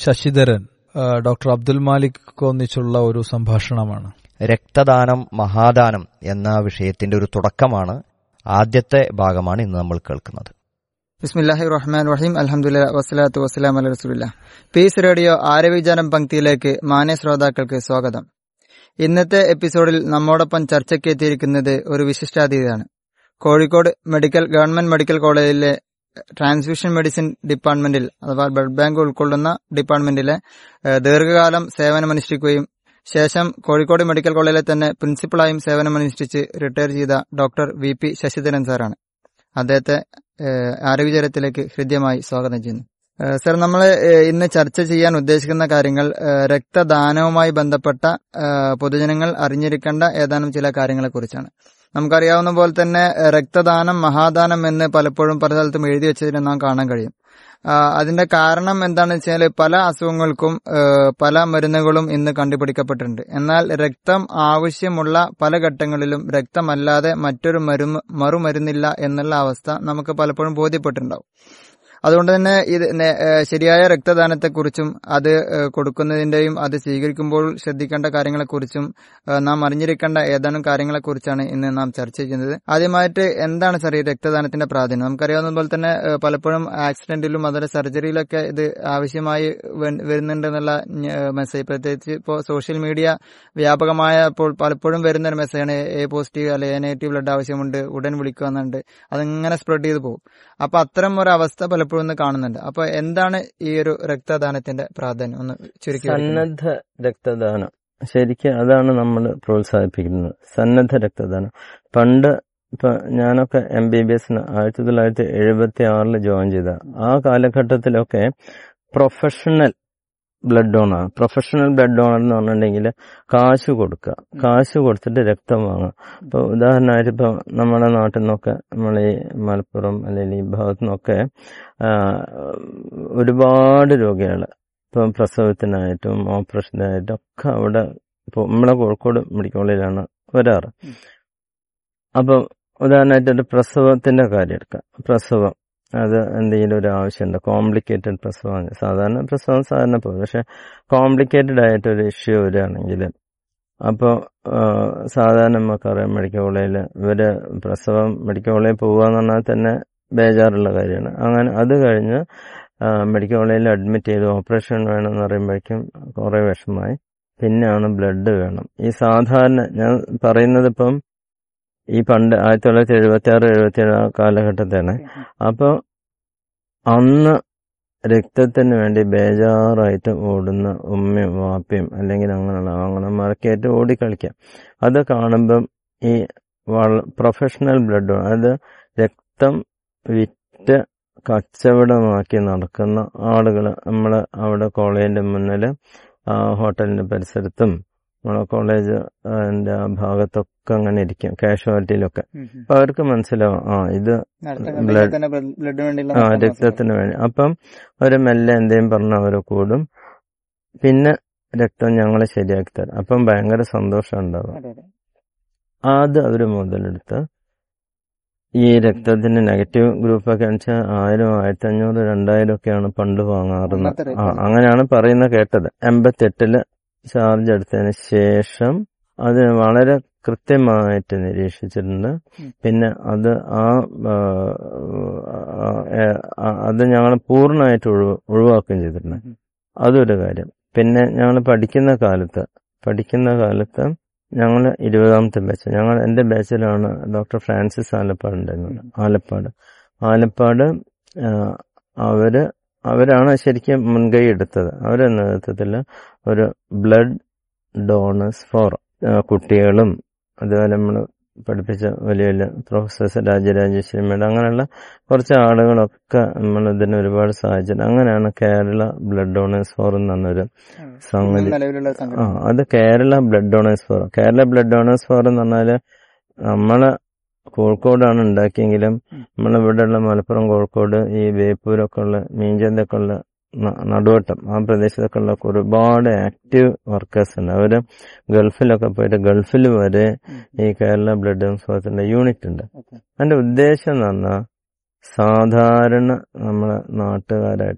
Sasidharan, doctor Abdul Malik ഒന്നിച്ചുള്ള ഒരു സംഭാഷണമാണ്. രക്തദാനം മഹാദാനം എന്ന വിഷയത്തിന്റെ ഒരു തുടക്കമാണ്, ആദ്യത്തെ ഭാഗമാണ് ഇന്ന് നമ്മൾ കേൾക്കുന്നത്. ബിസ്മില്ലാഹിർ റഹ്മാനിർ റഹീം. അൽഹംദുലില്ലാഹി വസ്സലാത്തു വസ്സലാമു അലാ റസൂലില്ലാഹ്. പീസ് റേഡിയോ ആരോഗ്യവിചാരം പങ്ക്തിയിലേക്ക് മാന്യ ശ്രോതാക്കൾക്ക് സ്വാഗതം. ഇന്നത്തെ എപ്പിസോഡിൽ നമ്മോടൊപ്പം ചർച്ചയ്ക്ക് എത്തിയിരിക്കുന്നത് ഒരു വിശിഷ്ടാതിഥിയാണ്. കോഴിക്കോട് ഗവൺമെന്റ് മെഡിക്കൽ കോളേജിലെ ട്രാൻസ്ഫ്യൂഷൻ മെഡിസിൻ ഡിപ്പാർട്ട്മെന്റിൽ അഥവാ ബ്ലഡ് ബാങ്ക് ഉൾക്കൊള്ളുന്ന ഡിപ്പാർട്ട്മെന്റിലെ ദീർഘകാലം സേവനമനുഷ്ഠിക്കുകയും ശേഷം കോഴിക്കോട് മെഡിക്കൽ കോളേജിലെ തന്നെ പ്രിൻസിപ്പളായും സേവനമനുഷ്ഠിച്ച് റിട്ടയർ ചെയ്ത ഡോക്ടർ VP ശശിധരൻ സാറാണ്. അദ്ദേഹത്തെ ആരോഗ്യചരത്തിലേക്ക് ഹൃദ്യമായി സ്വാഗതം ചെയ്യുന്നു. സർ, നമ്മൾ ഇന്ന് ചർച്ച ചെയ്യാൻ ഉദ്ദേശിക്കുന്ന കാര്യങ്ങൾ രക്തദാനവുമായി ബന്ധപ്പെട്ട പൊതുജനങ്ങൾ അറിഞ്ഞിരിക്കേണ്ട ഏതാനും ചില കാര്യങ്ങളെ കുറിച്ചാണ്. നമുക്കറിയാവുന്ന പോലെ തന്നെ രക്തദാനം മഹാദാനം എന്ന് പലപ്പോഴും പല സ്ഥലത്തും എഴുതി വെച്ചതിന് നാം കാണാൻ കഴിയും. അതിന്റെ കാരണം എന്താണെന്ന് വെച്ചാൽ പല അസുഖങ്ങൾക്കും പല മരുന്നുകളും ഇന്ന് കണ്ടുപിടിക്കപ്പെട്ടിട്ടുണ്ട്. എന്നാൽ രക്തം ആവശ്യമുള്ള പല ഘട്ടങ്ങളിലും രക്തമല്ലാതെ മറ്റൊരു മറുമരുന്നില്ല എന്നുള്ള അവസ്ഥ നമുക്ക് പലപ്പോഴും ബോധ്യപ്പെട്ടിട്ടുണ്ടാവും. അതുകൊണ്ട് തന്നെ ഇത് ശരിയായ രക്തദാനത്തെക്കുറിച്ചും അത് കൊടുക്കുന്നതിന്റെയും അത് സ്വീകരിക്കുമ്പോൾ ശ്രദ്ധിക്കേണ്ട കാര്യങ്ങളെക്കുറിച്ചും നാം അറിഞ്ഞിരിക്കേണ്ട ഏതാനും കാര്യങ്ങളെക്കുറിച്ചാണ് ഇന്ന് നാം ചർച്ച ചെയ്യുന്നത്. ആദ്യമായിട്ട് എന്താണ് സാർ ഈ രക്തദാനത്തിന്റെ പ്രാധാന്യം? നമുക്കറിയാവുന്ന പോലെ തന്നെ പലപ്പോഴും ആക്സിഡന്റിലും അതുപോലെ സർജറിയിലൊക്കെ ഇത് ആവശ്യമായി വരുന്നുണ്ടെന്നുള്ള മെസ്സേജ്, പ്രത്യേകിച്ച് ഇപ്പോൾ സോഷ്യൽ മീഡിയ വ്യാപകമായപ്പോൾ പലപ്പോഴും വരുന്ന ഒരു മെസ്സേജാണ് A പോസിറ്റീവ് അല്ലെങ്കിൽ A നെഗറ്റീവ് ബ്ലഡ് ആവശ്യമുണ്ട്, ഉടൻ വിളിക്കുക എന്നുണ്ട്. അതിങ്ങനെ സ്പ്രെഡ് ചെയ്ത് പോകും. അപ്പൊ അത്തരം ഒരു അവസ്ഥ പലപ്പോഴും കാണുന്നുണ്ട്. അപ്പൊ എന്താണ് ഈ ഒരു രക്തദാനത്തിന്റെ പ്രാധാന്യം ഒന്ന് ചുരുക്കി? സന്നദ്ധ രക്തദാനം ശരിക്കും അതാണ് നമ്മൾ പ്രോത്സാഹിപ്പിക്കുന്നത്. സന്നദ്ധ രക്തദാനം പണ്ട് ഇപ്പൊ ഞാനൊക്കെ MBBS 1976 ജോയിൻ ചെയ്ത ആ കാലഘട്ടത്തിലൊക്കെ പ്രൊഫഷണൽ ബ്ലഡ് ഡോണർ എന്ന് പറഞ്ഞിട്ടുണ്ടെങ്കിൽ കാശ് കൊടുത്തിട്ട് രക്തം വാങ്ങുക. ഇപ്പൊ ഉദാഹരണമായിട്ട് ഇപ്പൊ നമ്മുടെ നാട്ടിൽ നിന്നൊക്കെ നമ്മളീ മലപ്പുറം അല്ലെങ്കിൽ ഈ ഭാഗത്തു നിന്നൊക്കെ ഒരുപാട് രോഗികൾ ഇപ്പം പ്രസവത്തിനായിട്ടും ഓപ്പറേഷനായിട്ടും ഒക്കെ അവിടെ ഇപ്പോൾ നമ്മളെ കോഴിക്കോട് മെഡിക്കൽ കോളേജിലാണ് വരാറ്. അപ്പം ഉദാഹരണമായിട്ട് ഒരു പ്രസവത്തിന്റെ കാര്യം എടുക്കാം. പ്രസവം അത് എന്തെങ്കിലും ഒരു ആവശ്യമുണ്ട്, കോംപ്ലിക്കേറ്റഡ് പ്രസവമാണ്. സാധാരണ പോകും, പക്ഷെ കോംപ്ലിക്കേറ്റഡ് ആയിട്ടൊരു ഇഷ്യൂ വരികയാണെങ്കിൽ അപ്പോൾ സാധാരണ നമുക്കറിയാം മെഡിക്കൽ കോളേജിൽ ഇവര് പ്രസവം മെഡിക്കൽ കോളേജിൽ പോകുക എന്ന് പറഞ്ഞാൽ തന്നെ ബേജാറുള്ള കാര്യമാണ്. അങ്ങനെ അത് കഴിഞ്ഞ് മെഡിക്കൽ കോളേജിൽ അഡ്മിറ്റ് ചെയ്ത് ഓപ്പറേഷൻ വേണമെന്ന് പറയുമ്പോഴേക്കും കുറേ വിഷമമായി. പിന്നെയാണ് ബ്ലഡ് വേണം. ഈ സാധാരണ ഞാൻ പറയുന്നത് ഇപ്പം ഈ പണ്ട് 1976-77 കാലഘട്ടത്താണ്. അപ്പോൾ അന്ന് രക്തത്തിന് വേണ്ടി ബേജാറായിട്ട് ഓടുന്ന ഉമ്മയും വാപ്പയും അല്ലെങ്കിൽ അങ്ങനെയുള്ള ആങ്ങളമാരൊക്കെയായിട്ട് ഓടിക്കളിക്കാം. അത് കാണുമ്പം ഈ പ്രൊഫഷണൽ ബ്ലഡ് അത് രക്തം വിറ്റ് കച്ചവടമാക്കി നടക്കുന്ന ആളുകൾ നമ്മൾ അവിടെ കോളേജിന്റെ മുന്നിൽ ഹോട്ടലിന്റെ പരിസരത്തും നമ്മളെ കോളേജ് അതിന്റെ ആ ഭാഗത്തൊക്കെ അങ്ങനെ ഇരിക്കും, കാഷ്വാലിറ്റിയിലൊക്കെ. അപ്പൊ അവർക്ക് മനസ്സിലാവും ഇത് രക്തത്തിന് വേണ്ടി. അപ്പം അവര് മെല്ലെ എന്തേലും പറഞ്ഞ അവരെ കൂടും, പിന്നെ രക്തം ഞങ്ങൾ ശരിയാക്കി തരാം. അപ്പം ഭയങ്കര സന്തോഷം ഉണ്ടാവും. അത് അവര് മുതലെടുത്ത് ഈ രക്തത്തിന്റെ നെഗറ്റീവ് ഗ്രൂപ്പൊക്കെ വെച്ചാൽ 1000, 1500, 2000 ഒക്കെയാണ് പണ്ട് വാങ്ങാറുള്ളത്. അങ്ങനെയാണ് പറയുന്നത് കേട്ടത്. 88 ചാർജ് എടുത്തതിന് ശേഷം അത് വളരെ കൃത്യമായിട്ട് നിരീക്ഷിച്ചിട്ടുണ്ട്. പിന്നെ അത് ഞങ്ങൾ പൂർണ്ണമായിട്ട് ഒഴിവാക്കുകയും ചെയ്തിട്ടുണ്ട്. അതൊരു കാര്യം. പിന്നെ ഞങ്ങൾ പഠിക്കുന്ന കാലത്ത് ഞങ്ങൾ 20ാമത്തെ ബാച്ച്, എന്റെ ബാച്ചിലാണ് ഡോക്ടർ ഫ്രാൻസിസ് ആലപ്പാട് ഉണ്ടായിരുന്നത്. ആലപ്പാട് അവരാണ് ശരിക്കും മുൻകൈ എടുത്തത്. അവരുടെ നേതൃത്വത്തിൽ ഒരു ബ്ലഡ് ഡോണേഴ്സ് ഫോറം, കുട്ടികളും അതുപോലെ നമ്മൾ പഠിപ്പിച്ച വലിയ വലിയ പ്രൊഫസേഴ്സ് രാജരാജേശ്വരി മേഡം അങ്ങനെയുള്ള കുറച്ച് ആളുകളൊക്കെ നമ്മൾ ഇതിന് ഒരുപാട് സഹായിച്ചിട്ടുണ്ട്. അങ്ങനെയാണ് കേരള ബ്ലഡ് ഡോണേഴ്സ് ഫോറം എന്ന് പറഞ്ഞൊരു സംഗതി. അത് Kerala blood donors forum. Kerala blood donors forum എന്ന് പറഞ്ഞാല് നമ്മളെ കോഴിക്കോടാണ് ഉണ്ടാക്കിയെങ്കിലും നമ്മളിവിടെയുള്ള മലപ്പുറം, കോഴിക്കോട്, ഈ ബേപ്പൂരൊക്കെ ഉള്ള മീഞ്ചന്തൊക്കെ ഉള്ള നടുവട്ടം ആ പ്രദേശത്തൊക്കെ ഉള്ള ഒരുപാട് ആക്റ്റീവ് വർക്കേഴ്സ് ഉണ്ട്. അവര് ഗൾഫിലൊക്കെ പോയിട്ട് ഗൾഫിൽ വരെ ഈ കേരള ബ്ലഡ് ഡോണേഴ്സിന്റെ യൂണിറ്റ് ഉണ്ട്. അതിന്റെ ഉദ്ദേശം എന്ന് പറഞ്ഞാൽ സാധാരണ നമ്മളെ നാട്ടുകാരായിട്ടുള്ള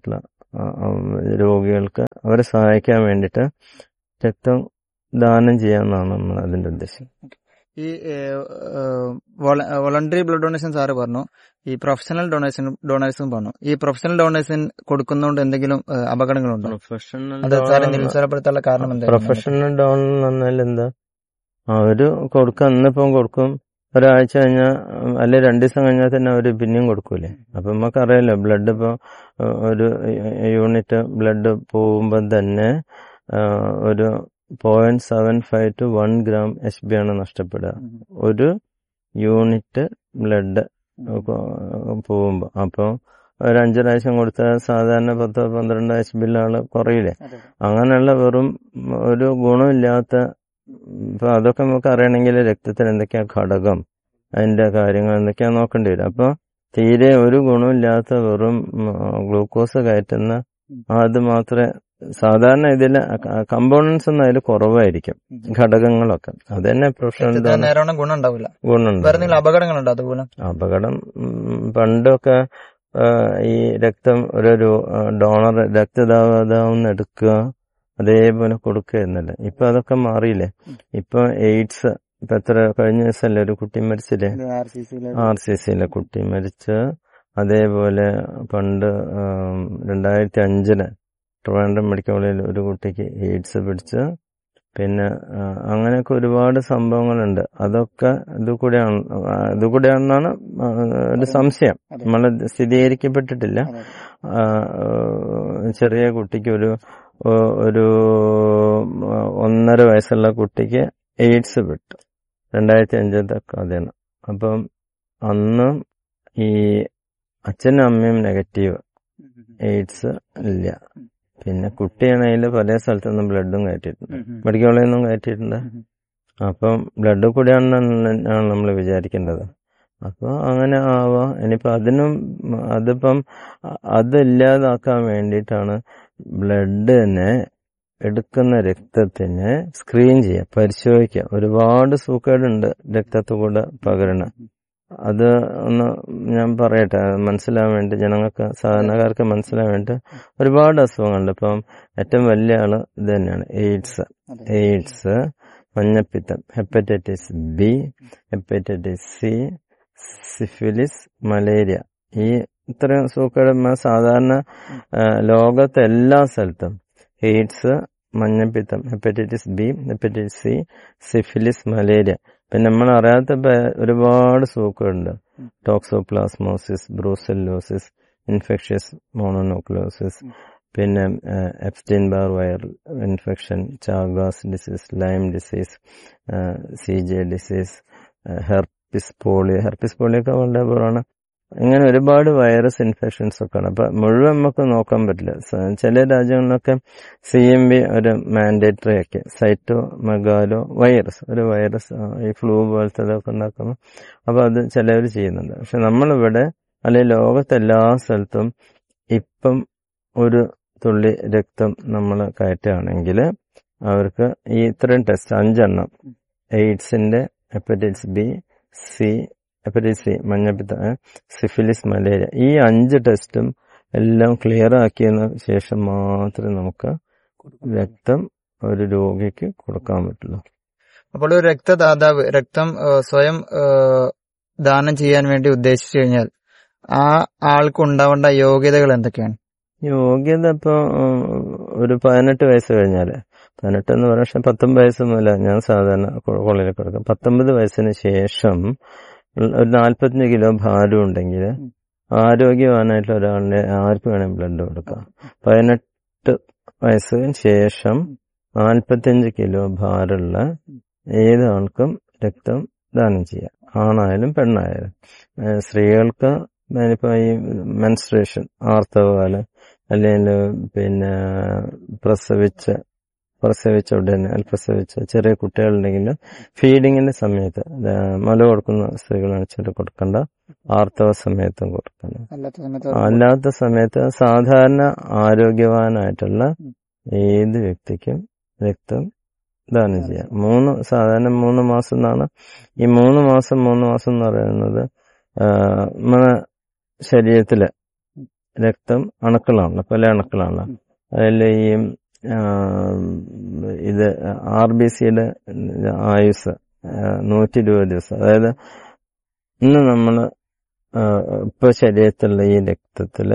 രോഗികൾക്ക് അവരെ സഹായിക്കാൻ വേണ്ടിയിട്ട് രക്തം ദാനം ചെയ്യാമെന്നാണ് നമ്മൾ അതിന്റെ ഉദ്ദേശം. ഈ വോളണ്ടറി ബ്ലഡ് ഡൊണേഷൻ സാറ് പറഞ്ഞു, ഈ പ്രൊഫഷണൽ ഡൊണേഴ്സും പറഞ്ഞു. ഈ പ്രൊഫഷണൽ ഡൊണേഷൻ കൊടുക്കുന്നതുകൊണ്ട് എന്തെങ്കിലും അപകടങ്ങളുണ്ടോ? അത് സാറെ നിരുത്സാഹപ്പെടുത്താനുള്ള കാരണം എന്താ? പ്രൊഫഷണൽ ഡോണർ എന്ന് പറഞ്ഞാൽ എന്താ, അവര് കൊടുക്കും, ഇന്നിപ്പം കൊടുക്കും, ഒരാഴ്ച കഴിഞ്ഞാൽ അല്ലെ 2 ദിവസം കഴിഞ്ഞാൽ തന്നെ അവര് പിന്നെയും കൊടുക്കൂലേ. അപ്പൊ നമുക്കറിയാലോ, ബ്ലഡ് ഇപ്പൊ ഒരു യൂണിറ്റ് ബ്ലഡ് പോകുമ്പോൾ തന്നെ ഒരു 0.75 to 1 gram HB ആണ് നഷ്ടപ്പെടുക ഒരു യൂണിറ്റ് ബ്ലഡ് പോകുമ്പോ. അപ്പൊ ഒരു 5 പ്രാവശ്യം കൊടുത്താൽ സാധാരണ 10-12 HB ആള് കുറയില്ലേ. അങ്ങനെയുള്ള വെറും ഒരു ഗുണമില്ലാത്ത, ഇപ്പൊ അതൊക്കെ നമുക്ക് അറിയണമെങ്കിൽ രക്തത്തിൽ എന്തൊക്കെയാ ഘടകം, അതിന്റെ കാര്യങ്ങൾ എന്തൊക്കെയാ നോക്കേണ്ടി വരും. അപ്പൊ തീരെ ഒരു ഗുണമില്ലാത്ത വെറും ഗ്ലൂക്കോസ് കയറ്റുന്ന അത് മാത്രമേ സാധാരണ ഇതില് കമ്പോണൻസ് ഒന്നും അതിൽ കുറവായിരിക്കും, ഘടകങ്ങളൊക്കെ. അത് തന്നെ പ്രൊഫഷണൽ ഗുണമുണ്ടാവില്ല. അപകടം പണ്ടൊക്കെ ഈ രക്തം ഒരു ഡോണർ രക്തദാതാവെന്ന് എടുക്കുക, അതേപോലെ കൊടുക്കുകയെന്നല്ല. ഇപ്പൊ അതൊക്കെ മാറിയില്ലേ. ഇപ്പൊ എയ്ഡ്സ് ഇപ്പൊ എത്ര കഴിഞ്ഞ ദിവസമല്ലേ ഒരു കുട്ടി മരിച്ചില്ലേ, RCCയിലെ കുട്ടി മരിച്ച്. അതേപോലെ പണ്ട് 2005 ട്രിവാൻഡ്രം മെഡിക്കൽ കോളേജിൽ ഒരു കുട്ടിക്ക് എയ്ഡ്സ് പിടിച്ച്. പിന്നെ അങ്ങനെയൊക്കെ ഒരുപാട് സംഭവങ്ങളുണ്ട്. അതൊക്കെ ഇതുകൂടെയാണെന്നാണ് ഒരു സംശയം. നമ്മൾ സ്ഥിരീകരിക്കപ്പെട്ടിട്ടില്ല. ചെറിയ കുട്ടിക്ക് ഒരു 1.5 വയസ്സുള്ള കുട്ടിക്ക് എയ്ഡ്സ് വിട്ടു 2005 കഥയാണ്. അപ്പം അന്ന് ഈ അച്ഛനും അമ്മയും നെഗറ്റീവ്, എയ്ഡ്സ് ഇല്ല. പിന്നെ കുട്ടിയാണെങ്കിൽ പല സ്ഥലത്തുനിന്നും ബ്ലഡും കയറ്റിയിട്ടുണ്ട്, മെഡിക്കൽ കോളേജിൽ നിന്നും കയറ്റിയിട്ടുണ്ട്. അപ്പം ബ്ലഡ് കൂടിയാണെന്നാണ് നമ്മൾ വിചാരിക്കേണ്ടത്. അപ്പൊ അങ്ങനെ ആവാം. ഇനിയിപ്പോ അതിപ്പം അതില്ലാതാക്കാൻ വേണ്ടിയിട്ടാണ് ബ്ലഡിനെ എടുക്കുന്ന രക്തത്തിനെ സ്ക്രീൻ ചെയ്യുക, പരിശോധിക്കുക. ഒരുപാട് സൂക്കേടുണ്ട് രക്തത്തുകൂടെ പകരണ. അത് ഒന്ന് ഞാൻ പറയട്ടെ, മനസ്സിലാവാൻ വേണ്ടി, ജനങ്ങൾക്ക് സാധാരണക്കാർക്ക് മനസ്സിലാവാൻ വേണ്ടി. ഒരുപാട് അസുഖങ്ങളുണ്ട്. ഇപ്പം ഏറ്റവും വലിയ ആള് ഇത് തന്നെയാണ്, എയ്ഡ്സ്, മഞ്ഞപ്പിത്തം, hepatitis B, hepatitis C, syphilis, malaria. ഈ ഇത്രയും സൂക്കേട് സാധാരണ ലോകത്തെ എല്ലാ സ്ഥലത്തും എയ്ഡ്സ്, മഞ്ഞപ്പിത്തം, hepatitis B, hepatitis C, syphilis, malaria. പിന്നെ നമ്മൾ അറിയാത്ത ഒരുപാട് സൂക്കേടുണ്ട്. ടോക്സോപ്ലാസ്മോസിസ്, ബ്രൂസെല്ലോസിസ്, ഇൻഫെക്ഷ്യസ് മോണോന്യൂക്ലിയോസിസ്, പിന്നെ Epstein bar viral infection, Chagas disease, lime disease, CJ disease, herpes പോളിയൊക്കെ വളരെ കുറവാണ്. ഇങ്ങനെ ഒരുപാട് വൈറസ് ഇൻഫെക്ഷൻസ് ഒക്കെ ആണ്. അപ്പൊ മുഴുവൻ നമുക്ക് നോക്കാൻ പറ്റില്ല. ചില രാജ്യങ്ങളിലൊക്കെ CMV ഒരു മാൻഡേറ്ററി ഒക്കെ, സൈറ്റോ മെഗാലോ വൈറസ്, ഒരു വൈറസ് ഈ ഫ്ലൂ പോലത്തെ ഇതൊക്കെ ഉണ്ടാക്കുന്നു. അപ്പൊ അത് ചിലവർ ചെയ്യുന്നുണ്ട്. പക്ഷെ നമ്മളിവിടെ അല്ലെങ്കിൽ ലോകത്തെല്ലാ സ്ഥലത്തും ഇപ്പം ഒരു തുള്ളി രക്തം നമ്മൾ കയറ്റുകയാണെങ്കിൽ അവർക്ക് ഈ ഇത്രയും ടെസ്റ്റ് 5 എണ്ണം, എയ്ഡ്സിന്റെ, ഹെപ്പറ്റൈറ്റിസ് B, ഹെപ്പറ്റൈറ്റിസ് C, മഞ്ഞപ്പിത്തം, സിഫിലിസ്, മലേറിയ, ഈ 5 ടെസ്റ്റും എല്ലാം ക്ലിയർ ആക്കിയതിനു ശേഷം മാത്രമേ നമുക്ക് രക്തം ഒരു രോഗിക്ക് കൊടുക്കാൻ പറ്റുള്ളൂ. അപ്പോൾ ഒരു രക്തദാതാവ് രക്തം സ്വയം ദാനം ചെയ്യാൻ വേണ്ടി ഉദ്ദേശിച്ചു കഴിഞ്ഞാൽ ആ ആൾക്ക് ഉണ്ടാവേണ്ട യോഗ്യതകൾ എന്തൊക്കെയാണ്? യോഗ്യത ഇപ്പൊ ഒരു 18 വയസ്സ് കഴിഞ്ഞാല്, 18 എന്ന് പറഞ്ഞാൽ 19 വയസ്സൊന്നുമില്ല ഞാൻ സാധാരണ കോളേജിൽ കൊടുക്കാം. 19 വയസ്സിന് ശേഷം ഒരു 45 കിലോ ഭാരം ഉണ്ടെങ്കിൽ ആരോഗ്യവാനായിട്ടുള്ള ഒരാളിനെ ആർക്ക് വേണമെങ്കിൽ ബ്ലഡ് കൊടുക്കാം. 18 വയസ്സിന് ശേഷം 45 കിലോ ഭാരമുള്ള ഏത് ആൾക്കും രക്തം ദാനം ചെയ്യാം, ആണായാലും പെണ്ണായാലും. സ്ത്രീകൾക്ക് ഞാനിപ്പോ ഈ മെൻസ്ട്രേഷൻ, ആർത്തവകാലം, അല്ലെങ്കിൽ പിന്നെ പ്രസവിച്ച ഉടനെ പ്രസവിച്ച ചെറിയ കുട്ടികളുണ്ടെങ്കിൽ ഫീഡിങ്ങിന്റെ സമയത്ത് മുല കൊടുക്കുന്ന സ്ത്രീകളാണ് കൊടുക്കണ്ട, ആർത്തവ സമയത്തും കൊടുക്കണം. അല്ലാത്ത സമയത്ത് സാധാരണ ആരോഗ്യവാനായിട്ടുള്ള ഏത് വ്യക്തിക്കും രക്തം ദാനം ചെയ്യാം. സാധാരണ 3 മാസം എന്നാണ്. ഈ 3 മാസം എന്ന് പറയുന്നത് നമ്മുടെ ശരീരത്തില് രക്തം അണുക്കളാണ്, പല അണുക്കളാണ്. അതിൽ ഈ ഇത് RBCയുടെ ആയുസ് 120 ദിവസം. അതായത് ഇന്ന് നമ്മൾ ഇപ്പൊ ശരീരത്തിലുള്ള ഈ രക്തത്തില്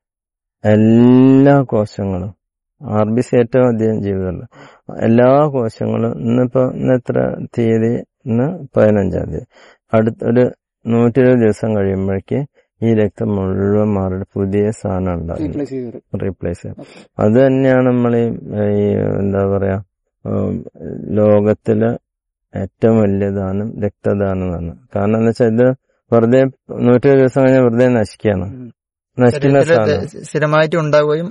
എല്ലാ കോശങ്ങളും, RBC ഏറ്റവും അധികം ജീവിതമുള്ള എല്ലാ കോശങ്ങളും ഇന്നെത്ര തീയതി? ഇന്ന് 15-ാം തീയതി. അടുത്തൊരു 120 ദിവസം കഴിയുമ്പോഴേക്ക് ഈ രക്തം മുഴുവൻ മാറി പുതിയ സാധനം ഉണ്ടാകും, റീപ്ലേസ് ചെയ്യും. അത് തന്നെയാണ് നമ്മൾ ഈ എന്താ പറയാ, ലോകത്തിലെ ഏറ്റവും വലിയ ദാനം രക്തദാനം എന്നാണ്. കാരണം എന്താ വെച്ചാൽ ഇത് വെറുതെ 120 ദിവസം കഴിഞ്ഞാൽ വെറുതെ നശിക്കുകയാണ്, നശിക്കുന്ന സാധനം സ്ഥിരമായിട്ട് ഉണ്ടാവുകയും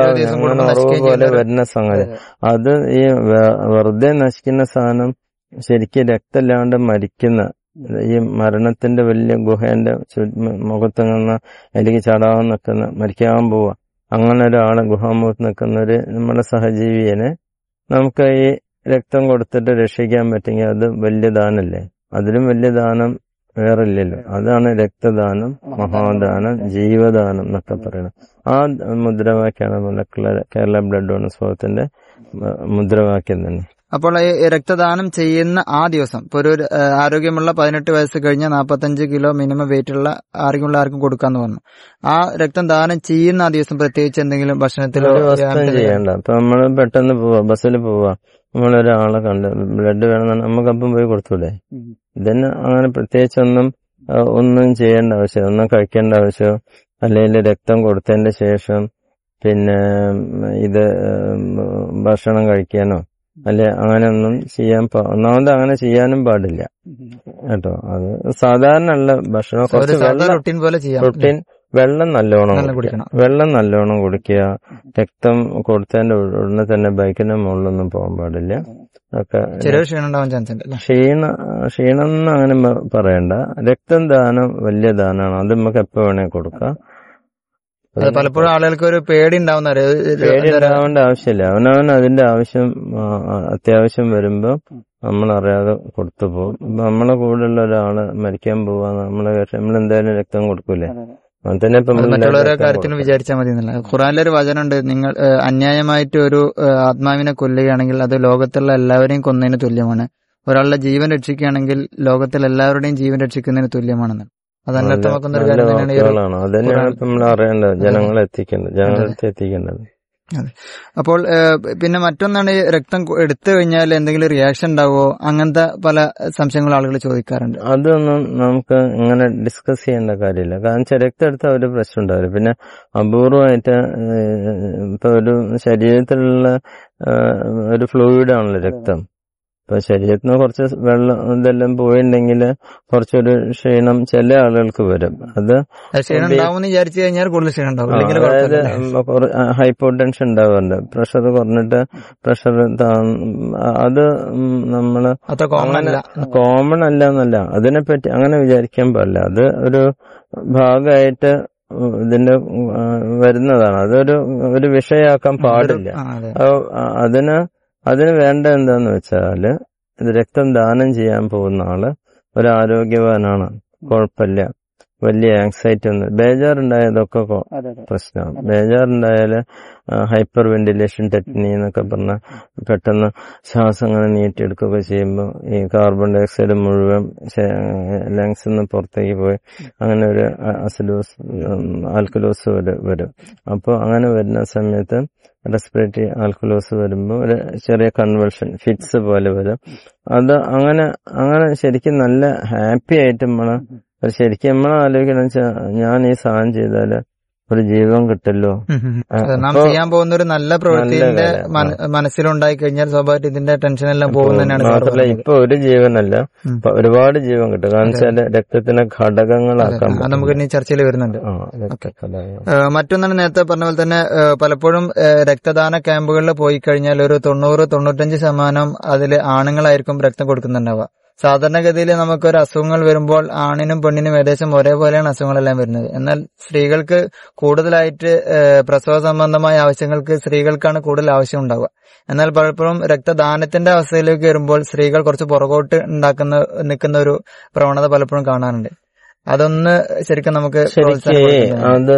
പോലെ വരുന്ന സംഗതി. അത് ഈ വെറുതെ നശിക്കുന്ന സാധനം ശരിക്കും രക്തമില്ലാണ്ട് മരിക്കുന്ന, ഈ മരണത്തിന്റെ വലിയ ഗുഹേന്റെ മുഖത്ത് എനിക്ക് ചടാൻ നിൽക്കുന്ന, മരിക്കാൻ പോവാ, അങ്ങനെ ഒരാളെ ഗുഹാമുഖത്ത് നിൽക്കുന്ന നമ്മുടെ സഹജീവിയെ നമുക്ക് ഈ രക്തം കൊടുത്തിട്ട് രക്ഷിക്കാൻ പറ്റുമെങ്കിൽ അത് വലിയ ദാനല്ലേ? അതിലും വലിയ ദാനം വേറെ ഇല്ലല്ലോ. അതാണ് രക്തദാനം, മഹാദാനം, ജീവദാനം എന്നൊക്കെ പറയുന്നത്. ആ മുദ്രാവാക്യമാണ് കേരള ബ്ലഡ് ഡോണേഴ്സ് ഫോറത്തിന്റെ മുദ്രാവാക്യം തന്നെ. അപ്പോൾ ഈ രക്തദാനം ചെയ്യുന്ന ആ ദിവസം, ഇപ്പൊ ഒരു ആരോഗ്യമുള്ള 18 വയസ്സ് കഴിഞ്ഞ 45 കിലോ മിനിമം വെയിറ്റ് ഉള്ള ആർക്കും കൊടുക്കാന്ന് പറഞ്ഞു. ആ രക്തം ദാനം ചെയ്യുന്ന ആ ദിവസം പ്രത്യേകിച്ച് എന്തെങ്കിലും ഭക്ഷണത്തിലോ ചെയ്യണ്ട. ഇപ്പൊ നമ്മള് പെട്ടെന്ന് പോവാ, ബസ്സിൽ പോവാ, നമ്മളൊരാളെ കണ്ട് ബ്ലഡ് വേണമെന്നാണ് നമുക്കപ്പം പോയി കൊടുത്തൂടെ? ഇതിന് അങ്ങനെ ഒന്നും ചെയ്യേണ്ട ആവശ്യം, ഒന്നും കഴിക്കേണ്ട ആവശ്യം, അല്ലെങ്കിൽ രക്തം കൊടുത്തതിന്റെ ശേഷം പിന്നെ ഇത് ഭക്ഷണം കഴിക്കാനോ അല്ലെ അങ്ങനെയൊന്നും ഒന്നാമത് അങ്ങനെ ചെയ്യാനും പാടില്ല കേട്ടോ. അത് സാധാരണ ഉള്ള ഭക്ഷണം, റൊട്ടീൻ വെള്ളം നല്ലോണം കുടിക്കുക. രക്തം കൊടുത്തതിന്റെ ഉടനെ തന്നെ ബൈക്കിന്റെ മുകളിലൊന്നും പോകാൻ പാടില്ല. ഒക്കെ ക്ഷീണം എന്ന് അങ്ങനെ പറയണ്ട. രക്തം ദാനം വലിയ ദാനമാണ്, അത് നമുക്ക് എപ്പോ വേണേ കൊടുക്കാം. പലപ്പോഴും ആളുകൾക്ക് ഒരു പേടി ഉണ്ടാവേണ്ട ആവശ്യമില്ല. അവനവൻ അതിന്റെ അത്യാവശ്യം വരുമ്പോ നമ്മളറിയാതെ കൊടുത്തു പോകും. ഇപ്പൊ നമ്മളെ കൂടെയുള്ള ഒരാള് മരിക്കാൻ പോവാന്ന് നമ്മളെന്തായാലും രക്തം കൊടുക്കൂലേ? മറ്റുള്ളവരുടെ കാര്യത്തിന് വിചാരിച്ചാൽ മതി എന്നല്ല. ഖുറാനിലൊരു വചനമുണ്ട്, നിങ്ങൾ അന്യായമായിട്ട് ഒരു ആത്മാവിനെ കൊല്ലുകയാണെങ്കിൽ അത് ലോകത്തുള്ള എല്ലാവരെയും കൊന്നതിന് തുല്യമാണ്. ഒരാളുടെ ജീവൻ രക്ഷിക്കുകയാണെങ്കിൽ ലോകത്തിൽ എല്ലാവരുടെയും ജീവൻ രക്ഷിക്കുന്നതിന് തുല്യമാണെന്ന്. അതന്നെ അർത്ഥമാക്കുന്ന ഒരു കാര്യം തന്നെയാണ്. അതന്നെയാണ് നമ്മൾ അറിയേണ്ടത്, ജനങ്ങളെ എത്തിക്കേണ്ടത്. അതെ. അപ്പോൾ പിന്നെ മറ്റൊന്നാണ്, രക്തം എടുത്തു കഴിഞ്ഞാൽ എന്തെങ്കിലും റിയാക്ഷൻ ഉണ്ടാവോ? അങ്ങനത്തെ പല സംശയങ്ങളും ആളുകൾ ചോദിക്കാറുണ്ട്. അതൊന്നും നമുക്ക് ഇങ്ങനെ ഡിസ്കസ് ചെയ്യേണ്ട കാര്യമില്ല. കാരണം രക്തം എടുത്താൽ ഒരു പ്രശ്നം ഉണ്ടാവില്ല. പിന്നെ അപൂർവമായിട്ട് ഇപ്പൊ ഒരു ശരീരത്തിലുള്ള ഒരു ഫ്ലൂയിഡ് ആണല്ലോ രക്തം. ഇപ്പൊ ശരീരത്തിൽ നിന്ന് കുറച്ച് വെള്ളം ഇതെല്ലാം പോയിട്ടുണ്ടെങ്കിൽ കുറച്ചൊരു ക്ഷീണം ചില ആളുകൾക്ക് വരും. അത് അതായത് ഹൈപ്പോടെൻഷൻ ഉണ്ടാവാറുണ്ട്, പ്രഷർ കുറഞ്ഞിട്ട് പ്രഷർ അത് നമ്മള് കോമൺ അല്ല എന്നല്ല, അതിനെപ്പറ്റി അങ്ങനെ വിചാരിക്കാൻ പാടില്ല. അത് ഒരു ഭാഗമായിട്ട് ഇതിന്റെ വരുന്നതാണ്. അതൊരു വിഷയമാക്കാൻ പാടില്ല. അതിന് വേണ്ട എന്താന്ന് വെച്ചാല്, ഇത് രക്തം ദാനം ചെയ്യാൻ പോകുന്ന ആള് ഒരു ആരോഗ്യവാനാണ്, കുഴപ്പമില്ല, വലിയ ആങ്സൈറ്റി ഒന്നും, ബേജാറുണ്ടായതൊക്കെ പ്രശ്നമാണ്. ബേജാറുണ്ടായാല് ഹൈപ്പർ വെന്റിലേഷൻ ടെക്നി എന്നൊക്കെ പറഞ്ഞ പെട്ടെന്ന് ശ്വാസം അങ്ങനെ നീട്ടിയെടുക്കുകയൊക്കെ ചെയ്യുമ്പോൾ ഈ കാർബൺ ഡൈ ഓക്സൈഡ് മുഴുവൻ ലങ്സിൽ നിന്ന് പുറത്തേക്ക് പോയി അങ്ങനെ ഒരു ആൽക്കലോസ് വരും. അപ്പോൾ അങ്ങനെ വരുന്ന സമയത്ത് റെസ്പിറേറ്ററി ആൽക്കലോസ് വരുമ്പോൾ ഒരു ചെറിയ കൺവൾഷൻ ഫിറ്റ്സ് പോലെ വരും. അത് അങ്ങനെ ശരിക്കും നല്ല ഹാപ്പി ആയിട്ട് ശരിക്കും നമ്മൾ ആലോചിക്കണം വെച്ചാൽ, ഞാൻ ഈ സാധനം ചെയ്താല് ഒരു ജീവൻ കിട്ടല്ലോ. നാം ചെയ്യാൻ പോകുന്ന ഒരു നല്ല പ്രവൃത്തിന്റെ മനസ്സിലുണ്ടായി കഴിഞ്ഞാൽ സ്വാഭാവികമായിട്ട് ഇതിന്റെ ടെൻഷൻ എല്ലാം പോകുന്നതന്നെയാണ്. മാത്രമല്ല ഇപ്പൊ ഒരു ജീവനല്ല, ഒരുപാട് ജീവൻ കിട്ടും. കാരണം വെച്ചാൽ രക്തത്തിനെ ഘടകങ്ങളാക്കാൻ നമുക്ക് ഇനി ചർച്ചയിൽ വരുന്നുണ്ട്. മറ്റൊന്നാണ് നേരത്തെ പറഞ്ഞ പോലെ തന്നെ പലപ്പോഴും രക്തദാന ക്യാമ്പുകളിൽ പോയി കഴിഞ്ഞാൽ ഒരു 90-95% അതിൽ ആണുങ്ങളായിരിക്കും രക്തം കൊടുക്കുന്നുണ്ടാവുക. സാധാരണഗതിയിൽ നമുക്കൊരു അസുഖങ്ങൾ വരുമ്പോൾ ആണിനും പെണ്ണിനും ഏകദേശം ഒരേപോലെയാണ് അസുഖങ്ങളെല്ലാം വരുന്നത്. എന്നാൽ സ്ത്രീകൾക്ക് കൂടുതലായിട്ട് പ്രസവ സംബന്ധമായ ആവശ്യങ്ങൾക്ക് സ്ത്രീകൾക്കാണ് കൂടുതൽ ആവശ്യം ഉണ്ടാവുക. എന്നാൽ പലപ്പോഴും രക്തദാനത്തിന്റെ അവസ്ഥയിലേക്ക് വരുമ്പോൾ സ്ത്രീകൾ കുറച്ച് പുറകോട്ട് നിൽക്കുന്ന ഒരു പ്രവണത പലപ്പോഴും കാണാറുണ്ട്. അതൊന്ന് ശരിക്കും നമുക്ക് ശരിക്ക് അത്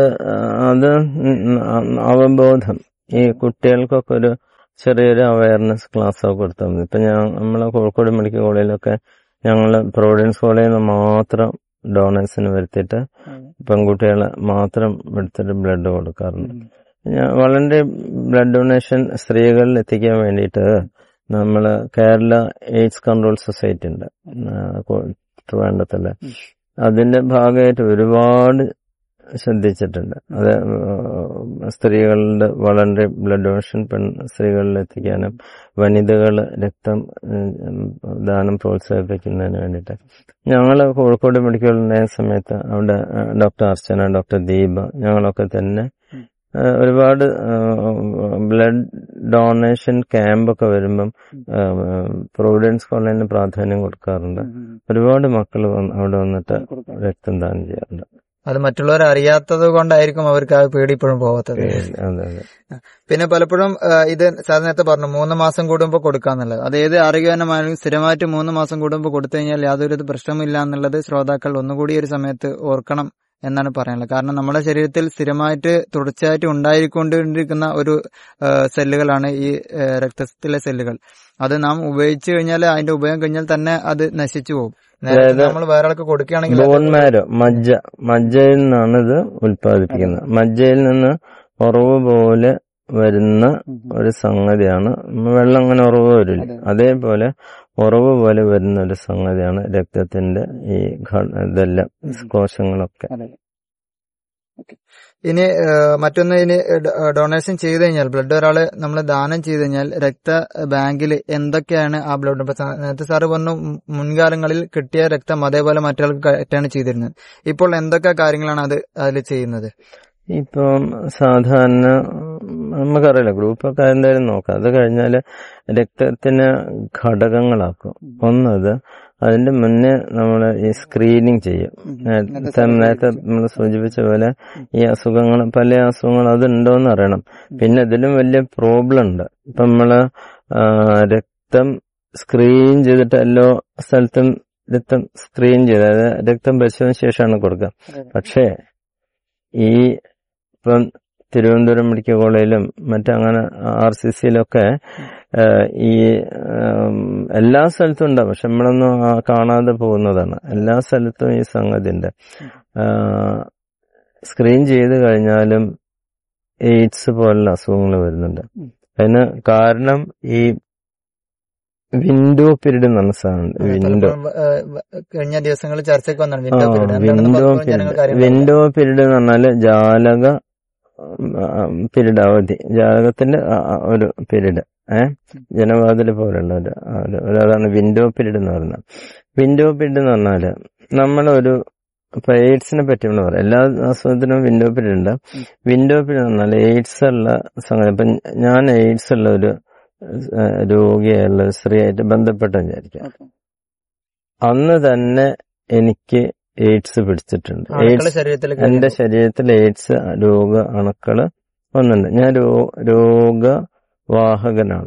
അവബോധം ഈ കുട്ടികൾക്കൊക്കെ ഒരു ചെറിയൊരു അവയർനെസ് ക്ലാസ് ഒക്കെ കൊടുത്താൽ മതി. ഇപ്പൊ നമ്മളെ കോഴിക്കോട് മെഡിക്കൽ കോളേജിലൊക്കെ ഞങ്ങള് പ്രൊവിഡൻസ് കോളേജിൽ നിന്ന് മാത്രം ഡോണേഴ്സിന് വരുത്തിയിട്ട് പെൺകുട്ടികളെ മാത്രം എടുത്തിട്ട് ബ്ലഡ് കൊടുക്കാറുണ്ട്. വളരെ ബ്ലഡ് ഡൊണേഷൻ സ്ത്രീകളിൽ എത്തിക്കാൻ വേണ്ടിയിട്ട് നമ്മള് കേരള എയ്ഡ്സ് കൺട്രോൾ സൊസൈറ്റി ഉണ്ട് ട്രിവാൻഡ്രത്തില്. അതിന്റെ ഭാഗമായിട്ട് ഒരുപാട് ശ്രദ്ധിച്ചിട്ടുണ്ട്. അത് സ്ത്രീകളുടെ വളരെ ബ്ലഡ് ഡൊണേഷൻ സ്ത്രീകളിൽ എത്തിക്കാനും വനിതകൾ രക്തം ദാനം പ്രോത്സാഹിപ്പിക്കുന്നതിന് വേണ്ടിയിട്ട് ഞങ്ങള് കോഴിക്കോട് മെഡിക്കൽ സമയത്ത് അവിടെ ഡോക്ടർ അർച്ചന, ഡോക്ടർ ദീപ, ഞങ്ങളൊക്കെ തന്നെ ഒരുപാട് ബ്ലഡ് ഡൊണേഷൻ ക്യാമ്പൊക്കെ വരുമ്പം പ്രൊവിഡൻസ് കോളേജിന് പ്രാധാന്യം കൊടുക്കാറുണ്ട്. ഒരുപാട് മക്കൾ അവിടെ വന്നിട്ട് രക്തം ദാനം ചെയ്യാറുണ്ട്. അത് മറ്റുള്ളവർ അറിയാത്തത് കൊണ്ടായിരിക്കും അവർക്ക് ആ പേടി ഇപ്പോഴും പോകാത്തത്. പിന്നെ പലപ്പോഴും ഇത് സാധാരണ നേരത്തെ പറഞ്ഞു 3 മാസം കൂടുമ്പോൾ കൊടുക്കാന്നുള്ളത്. അത് ഏത് ആരോഗ്യവാനായാലും സ്ഥിരമായിട്ട് 3 മാസം കൂടുമ്പോൾ കൊടുത്തു കഴിഞ്ഞാൽ യാതൊരു പ്രശ്നമില്ല എന്നുള്ളത് ശ്രോതാക്കൾ ഒന്നുകൂടി ഒരു സമയത്ത് ഓർക്കണം എന്നാണ് പറയാനുള്ളത്. കാരണം നമ്മുടെ ശരീരത്തിൽ സ്ഥിരമായിട്ട് തുടർച്ചയായിട്ട് ഉണ്ടായിക്കൊണ്ടിരിക്കുന്ന ഒരു സെല്ലുകളാണ് ഈ രക്തത്തിലെ സെല്ലുകൾ. അത് നാം ഉപയോഗിച്ചു കഴിഞ്ഞാൽ അതിന്റെ ഉപയോഗം കഴിഞ്ഞാൽ തന്നെ അത് നശിച്ചു പോകും. നമ്മൾ വേറെ ആൾക്ക് കൊടുക്കുകയാണെങ്കിൽ ബോൺ മാരോ മജ്ജയിൽ നിന്നാണ് ഇത് ഉൽപ്പാദിപ്പിക്കുന്നത്. മജ്ജയിൽ നിന്ന് ഉറവ് പോലെ വരുന്ന ഒരു സംഗതിയാണ്. വെള്ളം അങ്ങനെ ഉറവ് വരില്ല, അതേപോലെ ഉറവ് പോലെ വരുന്ന ഒരു സംഗതിയാണ് രക്തത്തിന്റെ ഈ ഇതെല്ലാം കോശങ്ങളൊക്കെ. ഇനി മറ്റൊന്ന്, ഇനി ഡൊണേഷൻ ചെയ്ത് കഴിഞ്ഞാൽ ബ്ലഡ് ഒരാള് നമ്മൾ ദാനം ചെയ്ത് കഴിഞ്ഞാൽ രക്ത ബാങ്കിൽ എന്തൊക്കെയാണ് ആ ബ്ലഡ്? നേരത്തെ സാറ് പറഞ്ഞു മുൻകാലങ്ങളിൽ കിട്ടിയ രക്തം അതേപോലെ മറ്റൊരാൾക്ക് കയറ്റാണ് ചെയ്തിരുന്നത്. ഇപ്പോൾ എന്തൊക്കെ കാര്യങ്ങളാണ് അതിൽ ചെയ്യുന്നത്? ഇപ്പം സാധാരണ നമുക്കറിയില്ല, ഗ്രൂപ്പൊക്കെ എന്തായാലും നോക്കാം. അത് കഴിഞ്ഞാല് രക്തത്തിന് ഘടകങ്ങളാക്കും. ഒന്നത് അതിന്റെ മുന്നേ നമ്മൾ ഈ സ്ക്രീനിങ് ചെയ്യും. നേരത്തെ നമ്മൾ സൂചിപ്പിച്ച പോലെ ഈ അസുഖങ്ങൾ, പല അസുഖങ്ങൾ അതുണ്ടോന്ന് അറിയണം. പിന്നെ ഇതിലും വലിയ പ്രോബ്ലം ഉണ്ട്. ഇപ്പൊ നമ്മള് രക്തം സ്ക്രീൻ ചെയ്തിട്ട് എല്ലാ സ്ഥലത്തും രക്തം സ്ക്രീൻ ചെയ്ത്, അതായത് രക്തം പരിശോധന ശേഷമാണ് കൊടുക്കുക. പക്ഷേ ഈ ഇപ്പം തിരുവനന്തപുരം മെഡിക്കൽ കോളേജിലും മറ്റങ്ങനെ RCCയിലൊക്കെ ഈ എല്ലാ സ്ഥലത്തും ഉണ്ടാവും. പക്ഷെ നമ്മളൊന്നും കാണാതെ പോകുന്നതാണ്. എല്ലാ സ്ഥലത്തും ഈ സംഗതി ഉണ്ട്. സ്ക്രീൻ ചെയ്ത് കഴിഞ്ഞാലും എയ്ഡ്സ് പോലുള്ള അസുഖങ്ങൾ വരുന്നുണ്ട്. അതിന് കാരണം ഈ വിൻഡോ പീരീഡ് എന്ന് പറഞ്ഞ സാധനം. കഴിഞ്ഞ ദിവസങ്ങളിൽ ചർച്ചയ്ക്ക് വന്നാണ് വിൻഡോ പീരീഡ് എന്ന് പറഞ്ഞാല് ജാലക പീരീഡ്, അവധി, ജാലകത്തിന്റെ ഒരു പീരീഡ്, ജനവാതില് പോലുള്ള അതാണ് വിൻഡോ പീരീഡ് എന്ന് പറയുന്നത്. വിൻഡോ പീരീഡ് എന്ന് പറഞ്ഞാല് നമ്മളൊരു ഇപ്പൊ എയ്ഡ്സിനെ പറ്റി നമ്മൾ പറയാം. എല്ലാ അസുഖത്തിനും വിൻഡോ പീരീഡ് ഉണ്ട്. വിൻഡോ പീരീഡ് എന്ന് പറഞ്ഞാൽ എയ്ഡ്സ് ഉള്ള സംഗതി. ഇപ്പൊ ഞാൻ എയ്ഡ്സ് ഉള്ള ഒരു രോഗിയായുള്ള സ്ത്രീയായിട്ട് ബന്ധപ്പെട്ടെന്ന് വിചാരിക്കാം. അന്ന് തന്നെ എനിക്ക് എയ്ഡ്സ് പിടിച്ചിട്ടുണ്ട്. എന്റെ ശരീരത്തിൽ എയ്ഡ്സ് രോഗ അണുക്കള് വന്നിട്ടുണ്ട്. ഞാൻ രോഗവാഹകനാണ്.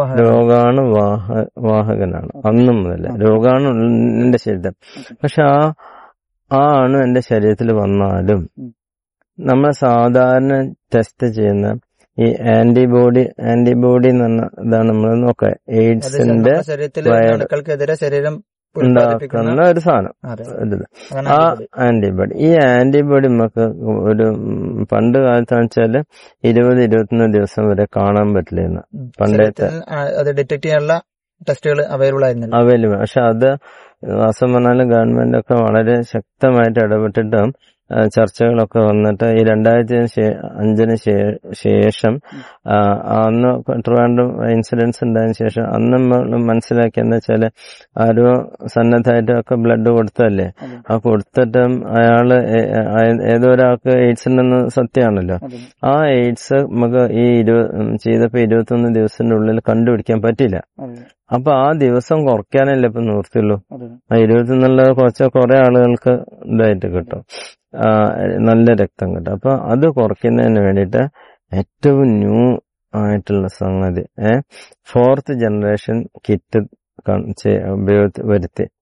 വാഹകനാണ് അന്നു മുതൽ. രോഗാണു എന്റെ ശരീരത്തിൽ. പക്ഷെ ആ അണു എന്റെ ശരീരത്തിൽ വന്നാലും നമ്മൾ സാധാരണ ടെസ്റ്റ് ചെയ്യുന്ന ഈ ആന്റിബോഡി എന്ന് പറഞ്ഞ ഇതാണ് നമ്മൾ നോക്കുക. എയ്ഡ്സിന്റെ ശരീരം ഉണ്ടാക്കുന്ന ഒരു സാധനം, ആ ആന്റിബോഡി. ഈ ആന്റിബോഡി നമുക്ക് ഒരു പണ്ട് കാലത്താന്ന് വെച്ചാല് 20-21 ദിവസം വരെ കാണാൻ പറ്റില്ല. പണ്ടത്തെ ഡിറ്റക്ട് ചെയ്യാനുള്ള ടെസ്റ്റുകൾ അവൈലബിൾ. പക്ഷെ അത് വാസം പറഞ്ഞാലും ഗവൺമെന്റ് ഒക്കെ വളരെ ശക്തമായിട്ട് ഇടപെട്ടിട്ട് ചർച്ചകളൊക്കെ വന്നിട്ട് ഈ 2005 ശേഷം അന്ന് ട്രിവാൻഡ്രം ഇൻസിഡൻസ് ഉണ്ടായതിനു ശേഷം അന്ന് മനസ്സിലാക്കിയെന്ന് വെച്ചാല് ആരോ സന്നദ്ധമായിട്ടൊക്കെ ബ്ലഡ് കൊടുത്തല്ലേ, ആ കൊടുത്തിട്ടും അയാള് ഏതോ ഒരാൾക്ക് എയ്ഡ്സ് ഉണ്ടെന്ന് സത്യമാണല്ലോ. ആ എയ്ഡ്സ് നമുക്ക് ഈ ചെയ്തപ്പോ 21 ദിവസത്തിന്റെ ഉള്ളിൽ കണ്ടുപിടിക്കാൻ പറ്റില്ല. അപ്പൊ ആ ദിവസം കുറയ്ക്കാനല്ലേ ഇപ്പൊ നിവൃത്തിയുള്ളൂ. ആ 21 കുറെ ആളുകൾക്ക് ഇതായിട്ട് കിട്ടും, നല്ല രക്തം കിട്ടും. അപ്പൊ അത് കുറയ്ക്കുന്നതിന് വേണ്ടിയിട്ട് ഏറ്റവും ന്യൂ ആയിട്ടുള്ള സംഗതി 4th ജനറേഷൻ കിറ്റ് വരുത്തി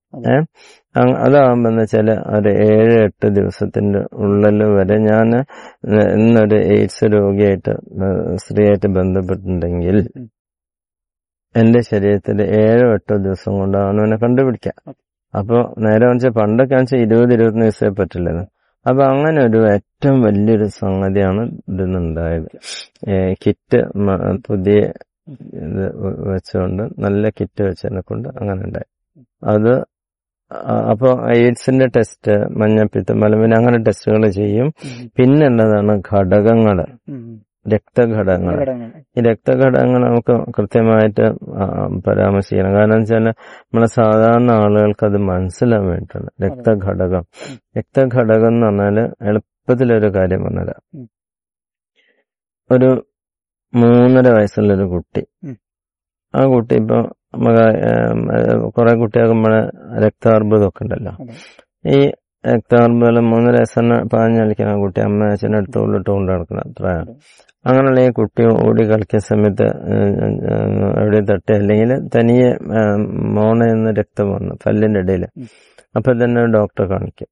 അതാകുമ്പോ എന്ന് വെച്ചാല് ഒരു 7-8 ദിവസത്തിന്റെ ഉള്ളിൽ വരെ ഞാൻ ഇന്നൊരു എയ്ഡ്സ് രോഗിയായിട്ട് സ്ത്രീയായിട്ട് ബന്ധപ്പെട്ടിട്ടുണ്ടെങ്കിൽ എന്റെ ശരീരത്തിൽ 7-8 ദിവസം കൊണ്ടാണ് അവനെ കണ്ടുപിടിക്കാം. അപ്പൊ നേരെ വെച്ചാൽ പണ്ടൊക്കെ വെച്ചാൽ 20-21 ദിവസമേ പറ്റില്ലെന്ന്. അപ്പൊ അങ്ങനെ ഒരു ഏറ്റവും വലിയൊരു സംഗതിയാണ് ഇതിന്നുണ്ടായത്. കിറ്റ് പുതിയ ഇത് വെച്ചുകൊണ്ട് നല്ല കിറ്റ് വെച്ചതിനെ കൊണ്ട് അങ്ങനെ ഉണ്ടായി. അത് അപ്പൊ എയ്ഡ്സിന്റെ ടെസ്റ്റ്, മഞ്ഞപ്പിത്തം, മലമ്പനി അങ്ങനെ ടെസ്റ്റുകൾ ചെയ്യും. പിന്നുള്ളതാണ് ഘടകങ്ങള്, രക്തഘടകങ്ങൾ. ഈ രക്തഘടകങ്ങൾ നമുക്ക് കൃത്യമായിട്ട് പരാമർശിക്കണം. കാരണം വെച്ചാൽ നമ്മളെ സാധാരണ ആളുകൾക്ക് അത് മനസ്സിലാൻ വേണ്ടിയിട്ടാണ്. രക്തഘടകം എന്ന് പറഞ്ഞാല് എളുപ്പത്തിലൊരു കാര്യം പറഞ്ഞുതരാം. ഒരു 3.5 വയസ്സുള്ളൊരു കുട്ടി, ആ കുട്ടി ഇപ്പൊ കുറെ കുട്ടികൾക്ക് നമ്മളെ രക്താർബുദമൊക്കെ ഉണ്ടല്ലോ. ഈ രക്താർബുദം 3.5 വയസ്സിന് പാഞ്ഞ് കളിക്കുന്ന കുട്ടി അമ്മ അച്ഛൻ്റെ അടുത്ത് ഉള്ളിട്ട് കൊണ്ട് നടക്കുന്ന പ്രായം. അങ്ങനെയുള്ള ഈ കുട്ടി ഓടി കളിക്കുന്ന സമയത്ത് എവിടെ തട്ടി അല്ലെങ്കിൽ തനിയെ മോണയെന്ന് രക്തം വന്നു പല്ലിന്റെ ഇടയിൽ. അപ്പൊ തന്നെ ഡോക്ടറെ കാണിക്കും.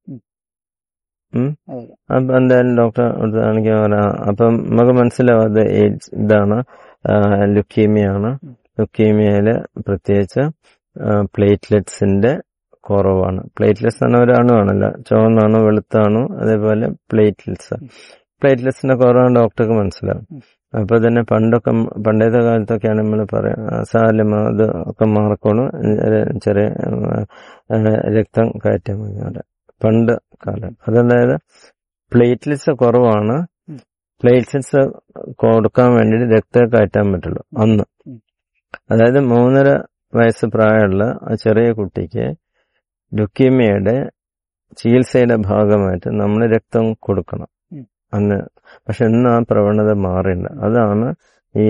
അപ്പൊ എന്തായാലും ഡോക്ടറെ കാണിക്കാൻ പറയാം. അപ്പം നമുക്ക് മനസ്സിലാവും അത് എയ്ഡ്സ് ഇതാണ്, ലുക്കീമിയാണ്. ലുക്കീമിയയില് പ്രത്യേകിച്ച് പ്ലേറ്റ്ലെറ്റ്സിന്റെ കുറവാണ്. പ്ലേറ്റ്ലെറ്റ്സ് എന്ന ഒരു അണുവാണല്ലോ, ചുവന്നാണോ വെളുത്താണോ, അതേപോലെ പ്ലേറ്റ്ലെറ്റ്സിന്റെ കുറവാണ് ഡോക്ടർക്ക് മനസ്സിലാവും. അപ്പൊ തന്നെ പണ്ടത്തെ കാലത്തൊക്കെയാണ് നമ്മൾ പറയാം സാലം അത് ഒക്കെ മാർക്കോണ് ചെറിയ രക്തം കയറ്റാൻ മതി പണ്ട് കാലം. അതായത് പ്ലേറ്റ്ലെറ്റ്സ് കുറവാണ്, പ്ലേറ്റ്ലെറ്റ്സ് കൊടുക്കാൻ വേണ്ടിയിട്ട് രക്തം കയറ്റാൻ പറ്റുള്ളൂ അന്ന്. അതായത് 3.5 വയസ്സ് പ്രായമുള്ള ആ ചെറിയ കുട്ടിക്ക് ലുക്കീമിയയുടെ ചികിത്സയുടെ ഭാഗമായിട്ട് നമ്മൾ രക്തം കൊടുക്കണം അന്ന്. പക്ഷെ ഇന്ന് ആ പ്രവണത മാറില്ല. അതാണ് ഈ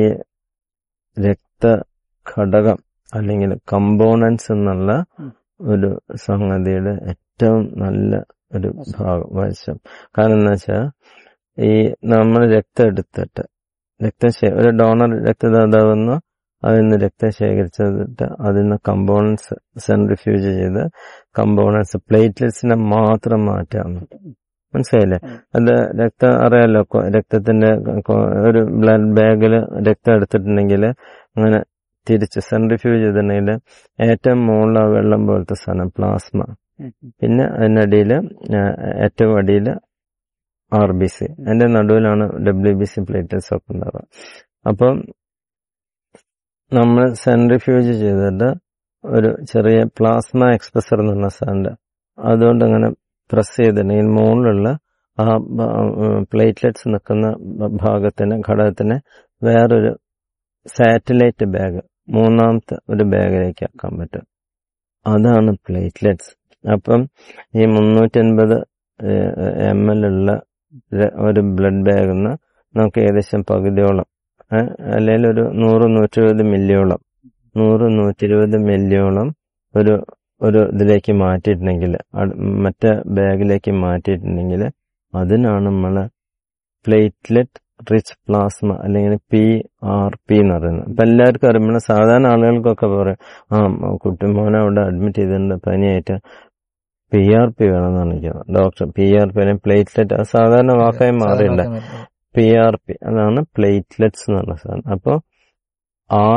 രക്തഘടകം അല്ലെങ്കിൽ കമ്പോണൻസ് എന്നുള്ള ഒരു സംഗതിയുടെ ഏറ്റവും നല്ല ഒരു വശം. കാരണം എന്താ വെച്ചാൽ ഈ നമ്മൾ രക്തം എടുത്തിട്ട് ഒരു ഡോണർ രക്തദാതാവെന്നോ അതിൽ നിന്ന് രക്തം ശേഖരിച്ചിട്ട് അതിൽ നിന്ന് കമ്പോണൻസ് സെൻട്രിഫ്യൂജ് ചെയ്ത് കമ്പോണൻസ് പ്ലേറ്റ്ലെറ്റ്സിനെ മാത്രം മാറ്റാണ്. മനസ്സിലായില്ലേ? അത് രക്തം അറിയാലോ, രക്തത്തിന്റെ ഒരു ബ്ലഡ് ബാഗിൽ രക്തം എടുത്തിട്ടുണ്ടെങ്കിൽ അങ്ങനെ തിരിച്ച് സെൻട്രിഫ്യൂജ് ചെയ്തിട്ടുണ്ടെങ്കിൽ ഏറ്റവും മുകളിൽ വെള്ളം പോലത്തെ സാധനം പ്ലാസ്മ, പിന്നെ അതിനടിയില് ഏറ്റവും അടിയിൽ RBC, അതിന്റെ നടുവിലാണ് WBC പ്ലേറ്റ്ലെറ്റ്സ് ഒക്കെ ഉണ്ടാവുക. അപ്പം നമ്മൾ സെൻട്രിഫ്യൂജ് ചെയ്തിട്ട് ഒരു ചെറിയ പ്ലാസ്മ എക്സ്പ്രസർ എന്നുള്ള സാധനം അതുകൊണ്ട് അങ്ങനെ പ്രസ് ചെയ്തിട്ടുണ്ടെങ്കിൽ മുകളിലുള്ള ആ പ്ലേറ്റ്ലെറ്റ്സ് നിൽക്കുന്ന ഘടകത്തിന് വേറൊരു സാറ്റലൈറ്റ് ബാഗ്, മൂന്നാമത്തെ ഒരു ബാഗിലേക്ക് ആക്കാൻ പറ്റും. അതാണ് പ്ലേറ്റ്ലെറ്റ്സ്. അപ്പം ഈ 350 ml ഉള്ള ഒരു ബ്ലഡ് ബാഗിൽ നിന്ന് നമുക്ക് ഏകദേശം പകുതിയോളം അല്ലെങ്കിൽ ഒരു 100-120 മില്ലിയോളം 100-120 മില്ലിയോളം ഒരു ഇതിലേക്ക് മാറ്റിയിട്ടുണ്ടെങ്കിൽ, മറ്റേ ബാഗിലേക്ക് മാറ്റിയിട്ടുണ്ടെങ്കിൽ അതിനാണ് നമ്മൾ പ്ലേറ്റ്ലെറ്റ് റിച്ച് പ്ലാസ്മ അല്ലെങ്കിൽ PRP എന്ന് പറയുന്നത്. ഇപ്പൊ എല്ലാവർക്കും അറിയുമ്പോൾ സാധാരണ ആളുകൾക്കൊക്കെ പറയും കുട്ടിമോനെ അവിടെ അഡ്മിറ്റ് ചെയ്തിട്ടുണ്ട് പനിയായിട്ട്, PRP വേണമെന്നാണ് നിൽക്കുന്നത് ഡോക്ടർ. PRP അല്ലെങ്കിൽ പ്ലേറ്റ്ലെറ്റ് സാധാരണ വാക്കായി മാറിയില്ല. PRP അതാണ് പ്ലേറ്റ്ലെറ്റ്സ് എന്ന് പറഞ്ഞ സാധനം. അപ്പോൾ ആ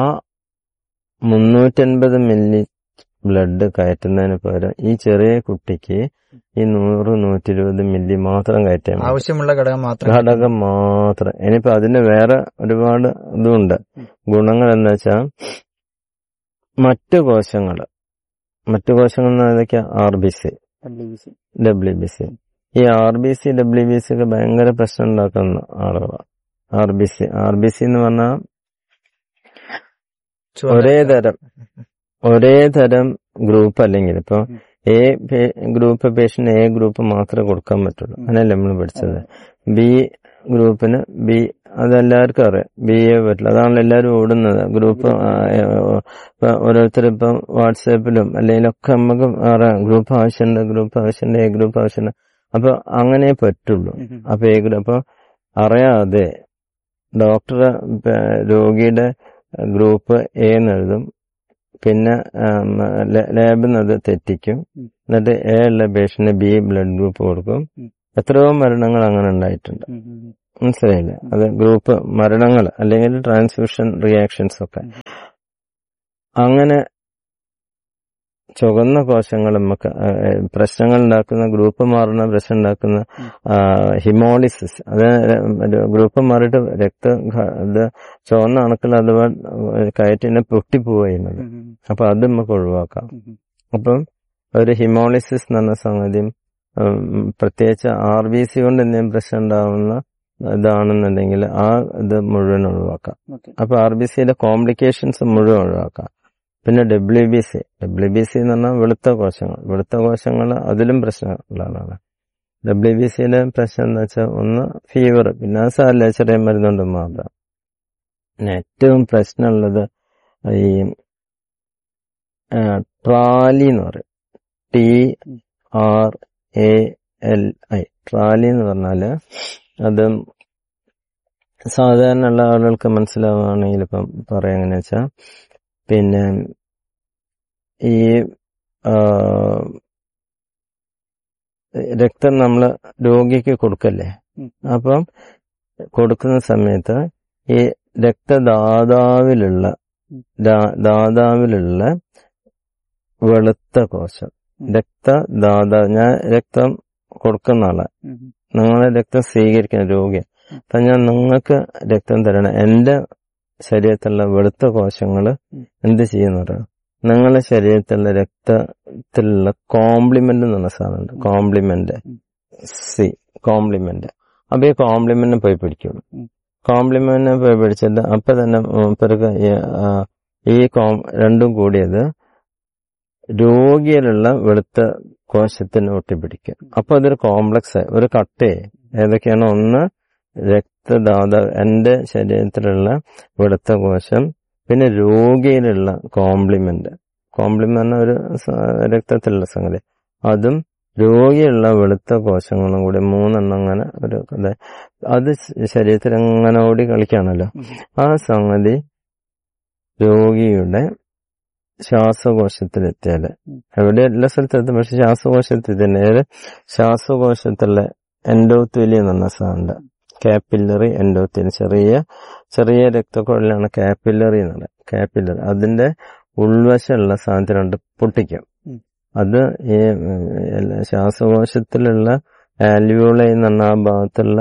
350 മില്ലി ബ്ലഡ് കയറ്റുന്നതിന് പകരം ഈ ചെറിയ കുട്ടിക്ക് ഈ 100-120 മില്ലി മാത്രം കയറ്റാൻ ആവശ്യമുള്ള ഘടകം മാത്രം. ഇനിയിപ്പോ അതിന് വേറെ ഒരുപാട് ഇതുണ്ട്, ഗുണങ്ങൾ എന്താ വെച്ചാൽ മറ്റു കോശങ്ങൾ ഏതൊക്കെയാ? RBC, WBC. ഈ RBC, WBC ഒക്കെ ഭയങ്കര പ്രശ്നം ഉണ്ടാക്കുന്ന ആളുകളാണ്. RBC എന്ന് പറഞ്ഞാൽ ഒരേ തരം ഗ്രൂപ്പ്, അല്ലെങ്കിൽ ഇപ്പൊ ഗ്രൂപ്പ് പേഷ്യന്റ് ഗ്രൂപ്പ് മാത്രമേ കൊടുക്കാൻ പറ്റുള്ളൂ. അങ്ങനെയല്ലേ നമ്മൾ പഠിച്ചത്. ഗ്രൂപ്പിന് അതെല്ലാവർക്കും അറിയാം, പറ്റില്ല. അതാണല്ലോ എല്ലാവരും ഓടുന്നത് ഗ്രൂപ്പ്. ഓരോരുത്തരും ഇപ്പം വാട്സാപ്പിലും അല്ലെങ്കിൽ ഒക്കെ നമുക്ക് അറിയാം ഗ്രൂപ്പ് ആവശ്യമുണ്ട്, ഗ്രൂപ്പ് ആവശ്യമുണ്ട്. അപ്പൊ അങ്ങനെ പറ്റുള്ളൂ. അപ്പൊ അപ്പൊ അറിയാതെ ഡോക്ടറെ രോഗിയുടെ ഗ്രൂപ്പ് എന്നെഴുതും, പിന്നെ ലാബിൽ നിന്ന് അത് തെറ്റിക്കും. എന്നിട്ട് എ ഉള്ള പേഷ്യന്റിന് ബി ബ്ലഡ് ഗ്രൂപ്പ് കൊടുക്കും. എത്രയോ മരണങ്ങൾ അങ്ങനെ ഉണ്ടായിട്ടുണ്ട്. മനസ്സിലായില്ലേ? അത് ഗ്രൂപ്പ് മരണങ്ങൾ അല്ലെങ്കിൽ ട്രാൻസ്ഫ്യൂഷൻ റിയാക്ഷൻസ് ഒക്കെ. അങ്ങനെ ചുവന്ന കോശങ്ങൾ നമുക്ക് പ്രശ്നങ്ങൾ ഉണ്ടാക്കുന്ന, ഗ്രൂപ്പ് മാറുന്ന പ്രശ്നം ഉണ്ടാക്കുന്ന ഹിമോളിസിസ്, അത് ഗ്രൂപ്പ് മാറിയിട്ട് ഇത് ചുവന്ന അണുക്കൾ അഥവാ കയറ്റിനെ പൊട്ടിപ്പോവുക ചെയ്യുന്നത്. അപ്പൊ അത് നമുക്ക് ഒഴിവാക്കാം. അപ്പം ഒരു ഹിമോളിസിസ് എന്ന് പറഞ്ഞ സംഗതിയും പ്രത്യേകിച്ച് RBC കൊണ്ട് എന്തെങ്കിലും പ്രശ്നം ഉണ്ടാവുന്ന ഇതാണെന്നുണ്ടെങ്കിൽ ആ ഇത് മുഴുവൻ ഒഴിവാക്കാം. അപ്പൊ RBCയുടെ കോംപ്ലിക്കേഷൻസ് മുഴുവൻ ഒഴിവാക്കാം. പിന്നെ WBC എന്ന് പറഞ്ഞാൽ വെളുത്ത കോശങ്ങൾ അതിലും പ്രശ്നമുള്ളതാണ്. WBCയുടെ പ്രശ്നം എന്ന് വെച്ചാൽ ഒന്ന് ഫീവർ, പിന്നെ സാറില്ല ചെറിയ മരുന്നുകൊണ്ട് മാത്രം. പിന്നെ ഏറ്റവും പ്രശ്നമുള്ളത് ഈ ട്രാലി എന്ന് പറയും, TRALI. ട്രാലി എന്ന് പറഞ്ഞാല് അത് സാധാരണ ഉള്ള ആളുകൾക്ക് മനസ്സിലാവുകയാണെങ്കിൽ ഇപ്പം പറയാം എങ്ങനെയാ വെച്ചാൽ, പിന്നെ ഈ രക്തം നമ്മൾ രോഗിക്ക് കൊടുക്കല്ലേ, അപ്പം കൊടുക്കുന്ന സമയത്ത് ഈ രക്തദാതാവിലുള്ള വെളുത്ത കോശം, ഞാൻ രക്തം കൊടുക്കുന്ന ആളെ, നിങ്ങളെ രക്തം സ്വീകരിക്കുന്ന രോഗി, അപ്പൊ ഞാൻ നിങ്ങൾക്ക് രക്തം തരണം. എന്റെ ശരീരത്തിലുള്ള വെളുത്ത കോശങ്ങള് എന്ത് ചെയ്യുന്നത്, നിങ്ങളുടെ ശരീരത്തിലുള്ള രക്തത്തിലുള്ള കോംപ്ലിമെന്റ് എന്ന് പറഞ്ഞ സാധനമുണ്ട്, കോംപ്ലിമെന്റ്. അപ്പൊ ഈ കോംപ്ലിമെന്റിനെ പോയി പിടിക്കുള്ളൂ. കോംപ്ലിമെന്റിനെ പോയി പിടിച്ചിട്ട് അപ്പൊ തന്നെ മൂപ്പർക്ക് ഈ രണ്ടും കൂടിയത് രോഗിയിലുള്ള വെളുത്ത കോശത്തിന് ഒട്ടിപ്പിടിക്കുക. അപ്പൊ അതൊരു കോംപ്ലക്സ്, ഒരു കട്ടയെ ഏതൊക്കെയാണ്, ഒന്ന് രക്തദാതാവ് എന്റെ ശരീരത്തിലുള്ള വെളുത്ത കോശം, പിന്നെ രോഗിയിലുള്ള കോംപ്ലിമെന്റ് ഒരു രക്തത്തിലുള്ള സംഗതി, അതും രോഗിയുള്ള വെളുത്ത കോശങ്ങളും കൂടി മൂന്നെണ്ണം അങ്ങനെ ഒരു അത് ശരീരത്തിൽ അങ്ങനെ ഓടി കളിക്കാണല്ലോ. ആ സംഗതി രോഗിയുടെ ശ്വാസകോശത്തിലെത്തിയാല്, എവിടെ എല്ലാ സ്ഥലത്തും, പക്ഷെ ശ്വാസകോശത്തിൽ തന്നെ, ശ്വാസകോശത്തിലെ എൻഡോത്തീലി എന്ന് പറഞ്ഞ സാധനം, കാപ്പില്ലറി എൻഡോത്തീലി, ചെറിയ രക്തക്കുഴലാണ് കാപ്പില്ലറി എന്നുള്ളത്. കാപ്പില്ലറി അതിന്റെ ഉൾവശമുള്ള സാധനത്തിനുണ്ട് പൊട്ടിക്കും. അത് ഈ ശ്വാസകോശത്തിലുള്ള ആൽവിയോളി എന്ന് പറഞ്ഞ ആ ഭാഗത്തുള്ള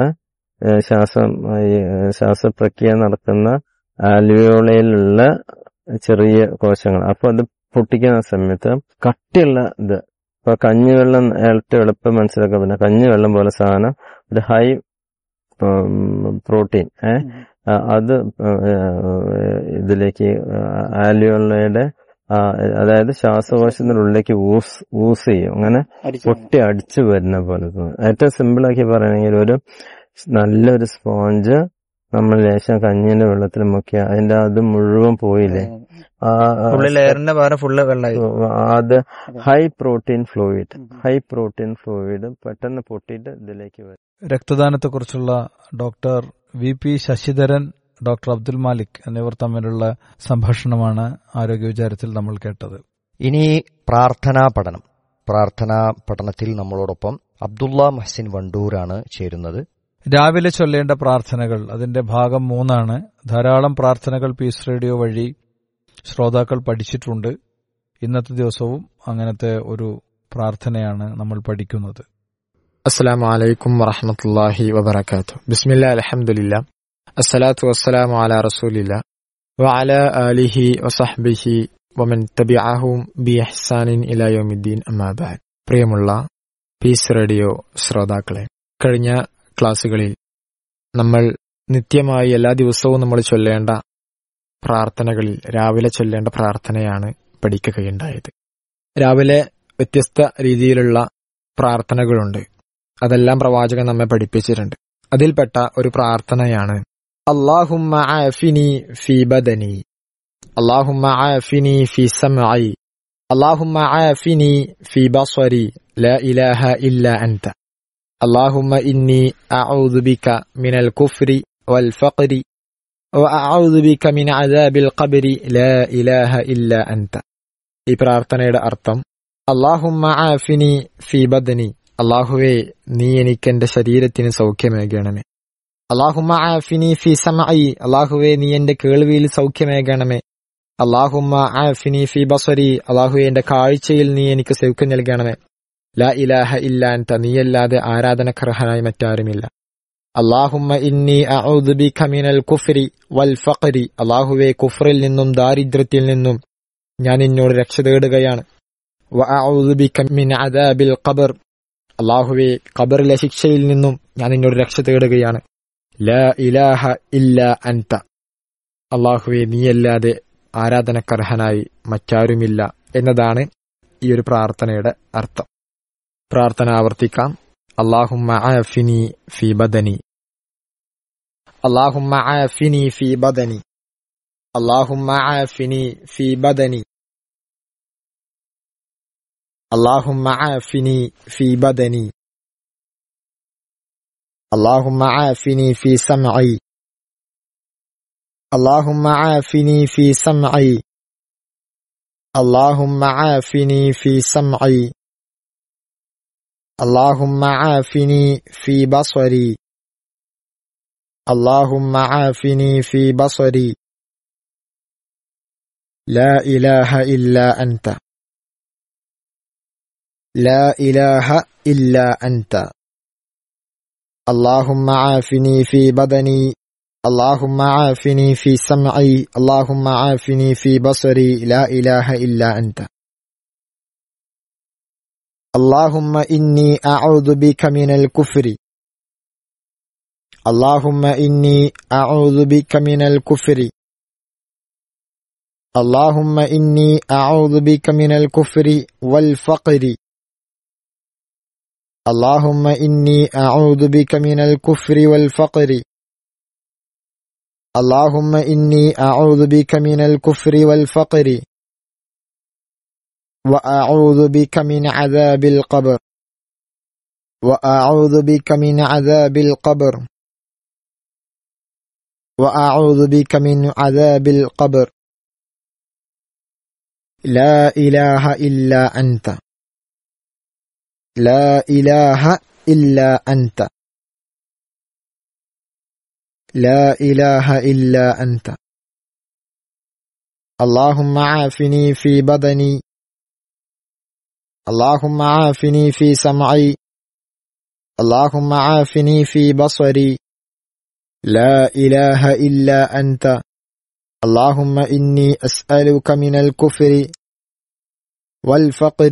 ശ്വാസപ്രക്രിയ നടക്കുന്ന ആൽവിയോളയിലുള്ള ചെറിയ കോശങ്ങൾ. അപ്പൊ അത് പൊട്ടിക്കുന്ന സമയത്ത് കട്ടിയുള്ള ഇത്, ഇപ്പൊ കഞ്ഞിവെള്ളം ഏറ്റവും എളുപ്പം മനസ്സിലാക്കാൻ പറ്റുന്ന കഞ്ഞിവെള്ളം പോലെ സാധനം, ഒരു ഹൈ പ്രോട്ടീൻ അത് ഇതിലേക്ക് ആൽവിയോളയുടെ അതായത് ശ്വാസകോശത്തിനുള്ളിലേക്ക് ഊസ് ചെയ്യും, അങ്ങനെ പൊട്ടി അടിച്ചു വരുന്ന പോലെ തോന്നും. ഏറ്റവും സിമ്പിളാക്കി പറയണമെങ്കിൽ ഒരു നല്ലൊരു സ്പോഞ്ച് നമ്മൾ ലേശം കഞ്ഞിന്റെ വെള്ളത്തിൽ മുക്കിയ അതിന്റെ അത് മുഴുവൻ പോയില്ലേ, അത് ഹൈ പ്രോട്ടീൻ ഫ്ലൂയിഡ് പെട്ടെന്ന് പൊട്ടിയിട്ട് ഇതിലേക്ക് വരും. രക്തദാനത്തെക്കുറിച്ചുള്ള doctor VP Sasidharan, doctor Abdul Malik എന്നിവർ തമ്മിലുള്ള സംഭാഷണമാണ് ആരോഗ്യ വിചാരത്തിൽ നമ്മൾ കേട്ടത്. ഇനി പ്രാർത്ഥനാ പഠനത്തിൽ നമ്മളോടൊപ്പം അബ്ദുള്ള മഹ്സിൻ വണ്ടൂരാണ് ചേരുന്നത്. രാവിലെ ചൊല്ലേണ്ട പ്രാർത്ഥനകൾ, അതിന്റെ ഭാഗം 3 ധാരാളം പ്രാർത്ഥനകൾ പീസ് റേഡിയോ വഴി ശ്രോതാക്കൾ പഠിച്ചിട്ടുണ്ട്. ഇന്നത്തെ ദിവസവും അങ്ങനത്തെ ഒരു പ്രാർത്ഥനയാണ് നമ്മൾ പഠിക്കുന്നത്. അസ്സലാമു അലൈക്കും വറഹ്മത്തുള്ളാഹി വബറകാതുഹു. ബിസ്മില്ലാ അൽഹംദുലില്ലാ അസ്സലാത്തു വസ്സലാമു അലാ റസൂലില്ലാ വഅലാ ആലിഹി വസഹ്ബിഹി വമൻ തബിഅഹും ബിഇഹ്സാനിൻ ഇലാ യൗമിദ്ദീൻ അമ്മാ ബഅദ്. പ്രിയമുള്ള പീസ് റേഡിയോ ശ്രോതാക്കളെ, കഴിഞ്ഞ ക്ലാസുകളിൽ നമ്മൾ നിത്യമായി എല്ലാ ദിവസവും നമ്മൾ ചൊല്ലേണ്ട പ്രാർത്ഥനകളിൽ രാവിലെ ചൊല്ലേണ്ട പ്രാർത്ഥനയാണ് പഠിക്കുകയുണ്ടായത്. രാവിലെ വ്യത്യസ്ത രീതിയിലുള്ള പ്രാർത്ഥനകളുണ്ട്, അതെല്ലാം പ്രവാചകൻ നമ്മെ പഠിപ്പിച്ചിട്ടുണ്ട്. അതിൽപ്പെട്ട ഒരു പ്രാർത്ഥനയാണ് അല്ലാഹുമ്മ ആഫിനി ഫീ ബദനി, അല്ലാഹുമ്മ ആഫിനി ഫീ സമഇ, അല്ലാഹുമ്മ ആഫിനി ഫീ ബസ്വരി, ലാ ഇലാഹ ഇല്ലാ അൻത, അല്ലാഹുമ്മ ഇന്നി അഊദു ബിക മിനൽ കുഫ്രി വൽ ഫഖ്രി വഅഊദു ബിക മിൻ അദാബിൽ ഖബ്രി ലാ ഇലാഹ ഇല്ലാ അൻത. ഈ പ്രാർത്ഥനയുടെ അർത്ഥം അല്ലാഹുമ്മ ആഫിനി ഫീ ബദനി, അല്ലാഹുവേ നീ എനിക്ക് എന്റെ ശരീരത്തിന് സൗഖ്യമേകണമേ. അല്ലാഹുമ്മ ആഫിനി ഫീ സമഇ, അല്ലാഹുവേ നീ എന്റെ കേൾവിയിൽ സൗഖ്യമേകണമേ. അല്ലാഹുമ്മ ആഫിനി ഫീ ബസരി, അല്ലാഹുവേ എന്റെ കാഴ്ചയിൽ നീ എനിക്ക് സൗഖ്യം നൽകണമേ. ലാ ഇലാഹ ഇല്ലാ അൻത, നീയല്ലാതെ ആരാധനക്കർഹനായി മറ്റാരുമില്ല. അല്ലാഹുമ്മ ഇന്നി അഊദു ബിക മിനൽ കുഫ്രി വൽ ഫഖരി, അല്ലാഹുവേ കുഫ്റിൽ നിന്നും ദാരിദ്ര്യത്തിൽ നിന്നും ഞാൻ നിന്നോട് രക്ഷ തേടുകയാണ്. വഅഊദു ബിക മിൻ അദാബിൽ ഖബർ, അല്ലാഹുവേ ഖബറിലെ ശിക്ഷയിൽ നിന്നും ഞാൻ നിന്നോട് രക്ഷ തേടുകയാണ്. ലാ ഇലാഹ ഇല്ലാ അൻത, അല്ലാഹുവേ നീയല്ലാതെ ആരാധനക്കർഹനായി മറ്റാരുമില്ല എന്നതാണ് ഈ ഒരു പ്രാർത്ഥനയുടെ അർത്ഥം. പ്രാർത്ഥന ആവർത്തിക്കാം. അല്ലാഹുമ്മ ആഫിനി ഫീ ബദനി, അല്ലാഹുമ്മ ആഫിനി ഫീ ബദനി, അല്ലാഹുമ്മ ആഫിനി ഫീ ബദനി, അല്ലാഹുമ്മ ആഫിനി ഫീ ബദനി, അല്ലാഹുമ്മ ആഫിനി ഫീ സമഇ, അല്ലാഹുമ്മ ആഫിനി ഫീ സമഇ, അല്ലാഹുമ്മ ആഫിനി ഫീ സമഇ, അല്ലാഹുമ്മ ആഫിനി ഫീ ബസരി, അല്ലാഹുമ്മ ആഫിനി ഫീ ബസരി, ലാ ഇലാഹ ഇല്ലാ അൻത, ലാ ഇലാഹ ഇല്ലാ അൻത, അല്ലാഹുമ്മ ആഫിനി ഫീ ബദനി, അല്ലാഹുമ്മ ആഫിനി ഫീ സമഇ, അല്ലാഹുമ്മ ആഫിനി ഫീ ബസരി, ലാ ഇലാഹ ഇല്ലാ അൻത. اللهم إني أعوذ بك من الكفر، اللهم إني أعوذ بك من الكفر، اللهم إني أعوذ بك من الكفر والفقر، اللهم إني أعوذ بك من الكفر والفقر، اللهم إني أعوذ بك من الكفر والفقر، وأعوذ بك من عذاب القبر، وأعوذ بك من عذاب القبر، وأعوذ بك من عذاب القبر، لا إله إلا أنت، لا إله إلا أنت، لا إله إلا أنت. اللهم عافني في بدني، اللهم عافني في سمعي، اللهم عافني في بصري، لا إله إلا أنت. اللهم إني أسألك من الكفر والفقر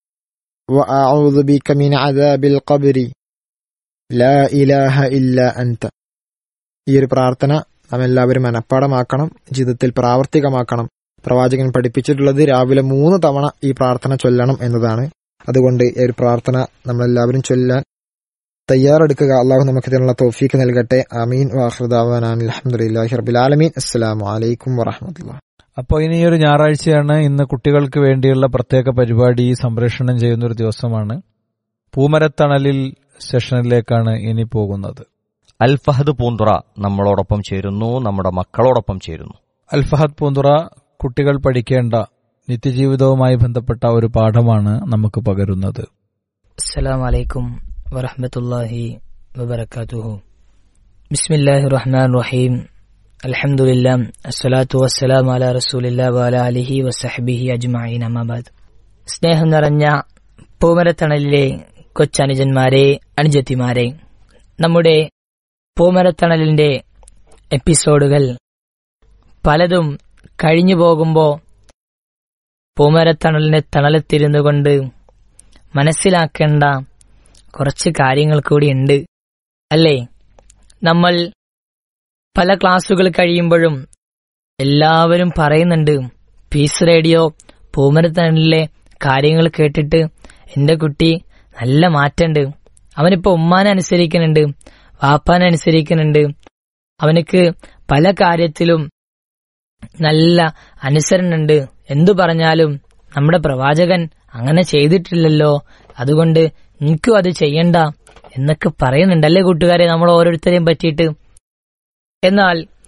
وأعوذ بك من عذاب القبر لا إله إلا أنت. ഈ ഒരു പ്രാർത്ഥന നാം എല്ലാവരും മനഃപ്പാടമാക്കണം, ജീവിതത്തിൽ പ്രാവർത്തികമാക്കണം. പ്രവാചകൻ പഠിപ്പിച്ചിട്ടുള്ളത് രാവിലെ 3 തവണ ഈ പ്രാർത്ഥന ചൊല്ലണം എന്നതാണ്. അതുകൊണ്ട് ഈ ഒരു പ്രാർത്ഥന നമ്മളെല്ലാവരും ചൊല്ലാൻ തയ്യാറെടുക്കുക. അള്ളാഹു നമുക്ക് ഇതിനുള്ള തൗഫീഖ് നൽകട്ടെ. ആമീൻ. വആഖിറു ദഅവാനാ അൽഹംദുലില്ലാഹി റബ്ബിൽ ആലമീൻ. അസ്സലാമു അലൈക്കും വറഹ്മത്തുള്ളാഹി. അപ്പോൾ ഇനി ഒരു ഞായറാഴ്ചയാണ്. ഇന്ന് കുട്ടികൾക്ക് വേണ്ടിയുള്ള പ്രത്യേക പരിപാടി സംപ്രേഷണം ചെയ്യുന്ന ഒരു ദിവസമാണ്. പൂമരത്തണലിൽ സെഷനിലേക്കാണ് ഇനി പോകുന്നത്. അൽ ഫഹദ് പൂന്തുറ നമ്മളോടൊപ്പം ചേരുന്നു, നമ്മുടെ മക്കളോടൊപ്പം ചേരുന്നു. അൽ ഫഹദ് പൂന്തുറ കുട്ടികൾ പഠിക്കേണ്ട നിത്യജീവിതവുമായി ബന്ധപ്പെട്ട ഒരു പാഠമാണ് നമുക്ക് പകരുന്നത്. അസ്സലാമു അലൈക്കും വറഹ്മത്തുള്ളാഹി വബറകാതുഹു. ബിസ്മില്ലാഹിർ റഹ്മാനിർ റഹീം. അൽഹംദുലില്ലാഹ് അസ്സലാത്തു വസ്സലാമു അലാ റസൂലില്ലാഹി വഅലാ ആലിഹി വസഹ്ബിഹി അജ്മഈൻ. അമ്മാ ബഅദ്. സ്നേഹം നിറഞ്ഞ പൂമരത്തണലിലെ കൊച്ചനുജന്മാരെ, അനുജത്തിമാരെ, നമ്മുടെ പൂമരത്തണലിന്റെ എപ്പിസോഡുകൾ പലതും കഴിഞ്ഞു പോകുമ്പോൾ പൂമരത്തണലിന്റെ തണലത്തിരുന്നു കൊണ്ട് മനസ്സിലാക്കേണ്ട കുറച്ച് കാര്യങ്ങൾ കൂടിയുണ്ട്, അല്ലേ? നമ്മൾ പല ക്ലാസുകൾ കഴിയുമ്പോഴും എല്ലാവരും പറയുന്നുണ്ട്, പീസ് റേഡിയോ പൂമരത്തണലിലെ കാര്യങ്ങൾ കേട്ടിട്ട് എന്റെ കുട്ടി നല്ല മാറ്റമുണ്ട്, അവനിപ്പോ ഉമ്മാനെ അനുസരിക്കുന്നുണ്ട്, വാപ്പാനെ അനുസരിക്കുന്നുണ്ട്, അവനക്ക് പല കാര്യത്തിലും നല്ല അനുസരണുണ്ട്, എന്തു പറഞ്ഞാലും നമ്മുടെ പ്രവാചകൻ അങ്ങനെ ചെയ്തിട്ടില്ലല്ലോ, അതുകൊണ്ട് എനിക്കും അത് ചെയ്യണ്ട എന്നൊക്കെ പറയുന്നുണ്ടല്ലേ കൂട്ടുകാരെ, നമ്മൾ ഓരോരുത്തരെയും പറ്റിയിട്ട്. എന്നാൽ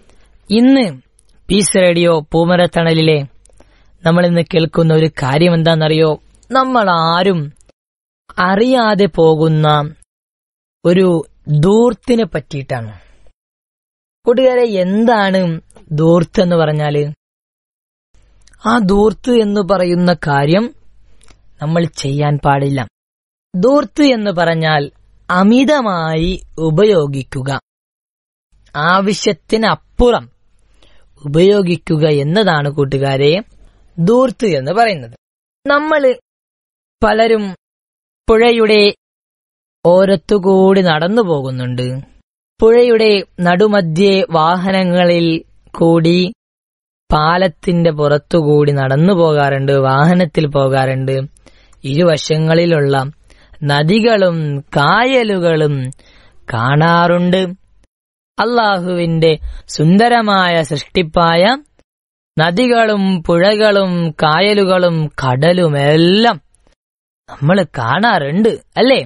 ഇന്ന് പീസ് റേഡിയോ പൂമരത്തണലിലെ നമ്മൾ ഇന്ന് കേൾക്കുന്ന ഒരു കാര്യം എന്താണെന്നറിയോ? നമ്മൾ ആരും അറിയാതെ പോകുന്ന ഒരു ധൂർത്തിനെ പറ്റിയിട്ടാണ്. കൂട്ടുകാരെ, എന്താണ് ധൂർത്ത് എന്ന് പറഞ്ഞാല്? ആ ധൂർത്ത് എന്ന് പറയുന്ന കാര്യം നമ്മൾ ചെയ്യാൻ പാടില്ല. ധൂർത്ത് എന്ന് പറഞ്ഞാൽ അമിതമായി ഉപയോഗിക്കുക, ആവശ്യത്തിനപ്പുറം ഉപയോഗിക്കുക എന്നതാണ് കൂട്ടുകാരെ ധൂർത്ത് എന്ന് പറയുന്നത്. നമ്മൾ പലരും പുഴയുടെ ഓരത്തുകൂടി നടന്നു പോകുന്നുണ്ട്. പുഴയുടെ നടുമധ്യേ വാഹനങ്ങളിൽ കൂടി, പാലത്തിന്റെ പുറത്തുകൂടി നടന്നു പോകാറുണ്ട്, വാഹനത്തിൽ പോകാറുണ്ട്. ഇരുവശങ്ങളിലുള്ള നദികളും കായലുകളും കാണാറുണ്ട്. അല്ലാഹുവിന്റെ സുന്ദരമായ സൃഷ്ടിപ്പായ നദികളും പുഴകളും കായലുകളും കടലുമെല്ലാം നമ്മൾ കാണാറുണ്ട്, അല്ലേ?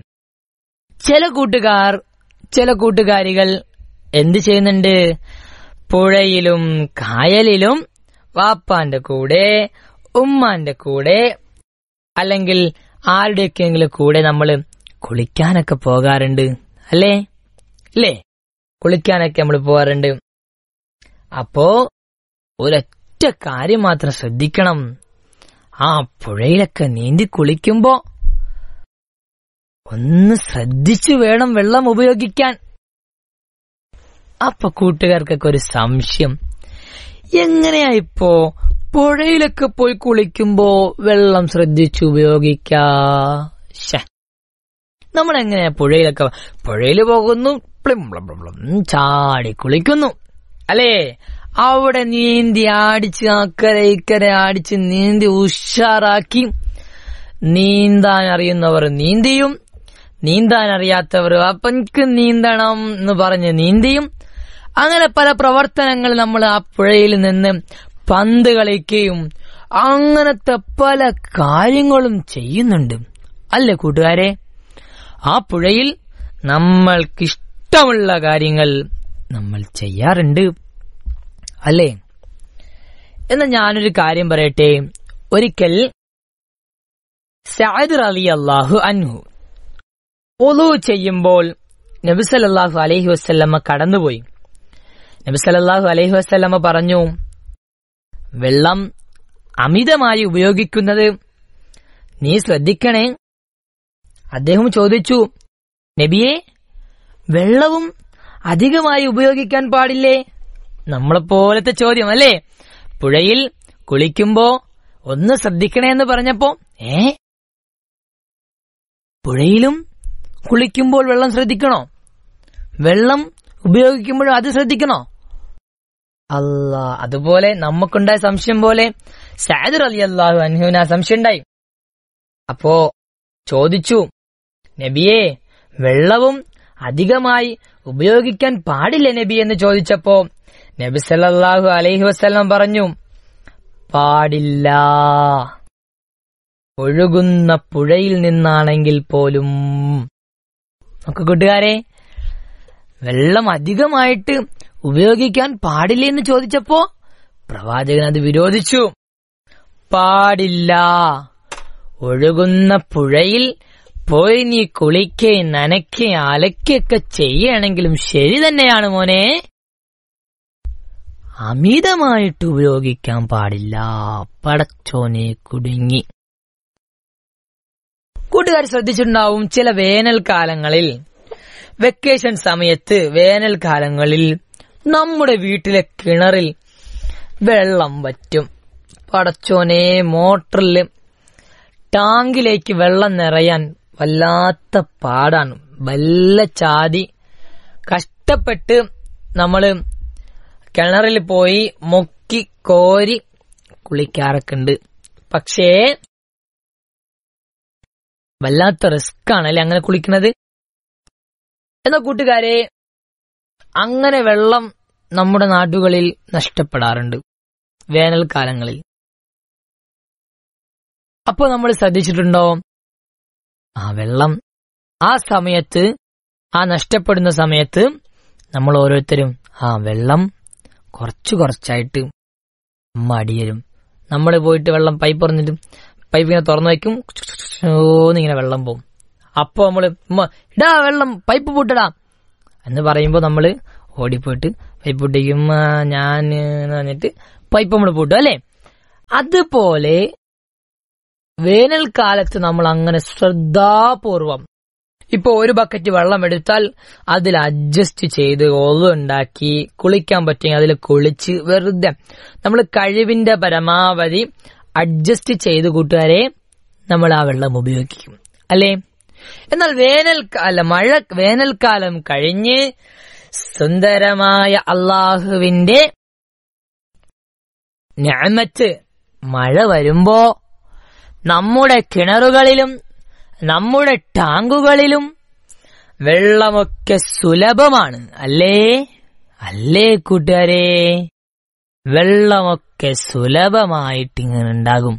ചില കൂട്ടുകാരികൾ എന്ത് ചെയ്യുന്നുണ്ട്? പുഴയിലും കായലിലും വാപ്പാന്റെ കൂടെ, ഉമ്മാന്റെ കൂടെ, അല്ലെങ്കിൽ ആരുടെയൊക്കെയെങ്കിലും കൂടെ നമ്മൾ കുളിക്കാനൊക്കെ പോകാറുണ്ട്, അല്ലേ? കുളിക്കാനൊക്കെ നമ്മൾ പോകാറുണ്ട്. അപ്പോ ഒരൊറ്റ കാര്യം മാത്രം ശ്രദ്ധിക്കണം. ആ പുഴയിലൊക്കെ നീന്തി കുളിക്കുമ്പോ ഒന്ന് ശ്രദ്ധിച്ചു വേണം വെള്ളം ഉപയോഗിക്കാൻ. അപ്പൊ കൂട്ടുകാർക്കൊക്കെ ഒരു സംശയം, എങ്ങനെയാ പുഴയിലൊക്കെ പോയി കുളിക്കുമ്പോ വെള്ളം ശ്രദ്ധിച്ചു ഉപയോഗിക്കാ? നമ്മളെങ്ങനെയാ പുഴയിൽ പോകുന്നു, ചാടി കുളിക്കുന്നു, അല്ലേ? അവിടെ നീന്തി അടിച്ച് അക്കരെ ഇക്കരെ അടിച്ച് നീന്തി ഉഷാറാക്കി, നീന്താൻ അറിയുന്നവർ നീന്തിയും, നീന്താൻ അറിയാത്തവർ അപ്പൻക്ക് നീന്തണം എന്ന് പറഞ്ഞ് നീന്തിയും, അങ്ങനെ പല പ്രവർത്തനങ്ങൾ നമ്മൾ ആ പുഴയിൽ നിന്ന് പന്ത് കളിക്കുകയും അങ്ങനത്തെ പല കാര്യങ്ങളും ചെയ്യുന്നുണ്ട്, അല്ലേ കൂട്ടുകാരെ? ആ പുഴയിൽ നമ്മൾക്കിഷ്ടമുള്ള കാര്യങ്ങൾ നമ്മൾ ചെയ്യാറുണ്ട്, അല്ലേ? എന്നാൽ ഞാനൊരു കാര്യം പറയട്ടെ. ഒരിക്കൽ സഅദ് റളിയല്ലാഹു അൻഹു വുളൂ ചെയ്യുമ്പോൾ നബി സല്ലല്ലാഹു അലൈഹി വസല്ലമ കടന്നുപോയി. നബി സല്ലല്ലാഹു അലൈഹി വസല്ലമ പറഞ്ഞു, വെള്ളം അമിതമായി ഉപയോഗിക്കുന്നത് നീ ശ്രദ്ധിക്കണേ. അദ്ദേഹം ചോദിച്ചു, നബിയെ, വെള്ളവും അധികമായി ഉപയോഗിക്കാൻ പാടില്ലേ? നമ്മളെപ്പോലത്തെ ചോദ്യം, അല്ലേ? പുഴയിൽ കുളിക്കുമ്പോ ഒന്ന് ശ്രദ്ധിക്കണേ എന്ന് പറഞ്ഞപ്പോ, പുഴയിലും കുളിക്കുമ്പോൾ വെള്ളം ശ്രദ്ധിക്കണോ? വെള്ളം ഉപയോഗിക്കുമ്പോഴും അത് ശ്രദ്ധിക്കണോ? അല്ലാ, അതുപോലെ നമുക്കുണ്ടായ സംശയം പോലെ സഅദ് റളിയല്ലാഹു അൻഹുവിന് ആ സംശയം ഉണ്ടായി. അപ്പോ ചോദിച്ചു, നബിയെ, വെള്ളവും അധികമായി ഉപയോഗിക്കാൻ പാടില്ല നബി എന്ന് ചോദിച്ചപ്പോ നബി സല്ലല്ലാഹു അലൈഹി വസല്ലം പറഞ്ഞു, പാടില്ല. ഒഴുകുന്ന പുഴയിൽ നിന്നാണെങ്കിൽ പോലും. നമുക്ക് കൂട്ടുകാരെ, വെള്ളം അധികമായിട്ട് ഉപയോഗിക്കാൻ പാടില്ല എന്ന് ചോദിച്ചപ്പോ പ്രവാചകൻ അത് വിരോധിച്ചു. പാടില്ല. ഒഴുകുന്ന പുഴയിൽ പോയി നീ കുളിക്കേ, നനയ്ക്കേ, അലക്കൊക്കെ ചെയ്യണമെങ്കിലും ശരി തന്നെയാണ് മോനെ, അമിതമായിട്ട് ഉപയോഗിക്കാൻ പാടില്ല. പടച്ചോനെ കുടുങ്ങി. കൂട്ടുകാർ ശ്രദ്ധിച്ചിട്ടുണ്ടാവും, ചില വേനൽക്കാലങ്ങളിൽ, വെക്കേഷൻ സമയത്ത് വേനൽക്കാലങ്ങളിൽ നമ്മുടെ വീട്ടിലെ കിണറിൽ വെള്ളം വറ്റും. പടച്ചോനെ, മോട്ടറിൽ ടാങ്കിലേക്ക് വെള്ളം നിറയാൻ വല്ലാത്ത പാടാണ്. വല്ല ചാതി കഷ്ടപ്പെട്ട് നമ്മള് കിണറിൽ പോയി മുക്കി കോരി കുളിക്കാറൊക്കെ ഉണ്ട്. പക്ഷേ വല്ലാത്ത റിസ്ക് ആണല്ലേ അങ്ങനെ കുളിക്കുന്നത്. എന്നാൽ കൂട്ടുകാരെ, അങ്ങനെ വെള്ളം നമ്മുടെ നാടുകളിൽ നഷ്ടപ്പെടാറുണ്ട് വേനൽക്കാലങ്ങളിൽ. അപ്പോ നമ്മൾ ശ്രദ്ധിച്ചിട്ടുണ്ടോ, ആ വെള്ളം ആ സമയത്ത്, ആ നഷ്ടപ്പെടുന്ന സമയത്ത് നമ്മൾ ഓരോരുത്തരും ആ വെള്ളം കുറച്ചായിട്ട് മടിയരും. നമ്മൾ പോയിട്ട് വെള്ളം പൈപ്പ് പറഞ്ഞിട്ട് പൈപ്പ് ഇങ്ങനെ തുറന്നു വയ്ക്കും, ഇങ്ങനെ വെള്ളം പോവും. അപ്പൊ നമ്മള് ഇടാ വെള്ളം പൈപ്പ് പൂട്ടടാ എന്ന് പറയുമ്പോ നമ്മള് ഓടിപ്പോയിട്ട് പൈപ്പ് പൊട്ടിക്കും, ഞാൻ പറഞ്ഞിട്ട് പൈപ്പ് നമ്മൾ പൂട്ടും അല്ലെ. അതുപോലെ വേനൽക്കാലത്ത് നമ്മൾ അങ്ങനെ ശ്രദ്ധാപൂർവം ഇപ്പൊ ഒരു ബക്കറ്റ് വെള്ളം എടുത്താൽ അതിൽ അഡ്ജസ്റ്റ് ചെയ്ത് ഉണ്ടാക്കി കുളിക്കാൻ പറ്റുമെങ്കിൽ അതിൽ കുളിച്ച് വെറുതെ നമ്മൾ കഴിവിന്റെ പരമാവധി അഡ്ജസ്റ്റ് ചെയ്ത് കൂട്ടുകാരെ നമ്മൾ ആ വെള്ളം ഉപയോഗിക്കും അല്ലേ. എന്നാൽ വേനൽക്കാലം കഴിഞ്ഞ് സുന്ദരമായ അള്ളാഹുവിന്റെ നിഅമത്ത് മഴ വരുമ്പോ നമ്മുടെ കിണറുകളിലും നമ്മുടെ ടാങ്കുകളിലും വെള്ളമൊക്കെ സുലഭമാണ് അല്ലേ കൂട്ടുകാരെ. വെള്ളമൊക്കെ സുലഭമായിട്ടിങ്ങനെ ഉണ്ടാകും.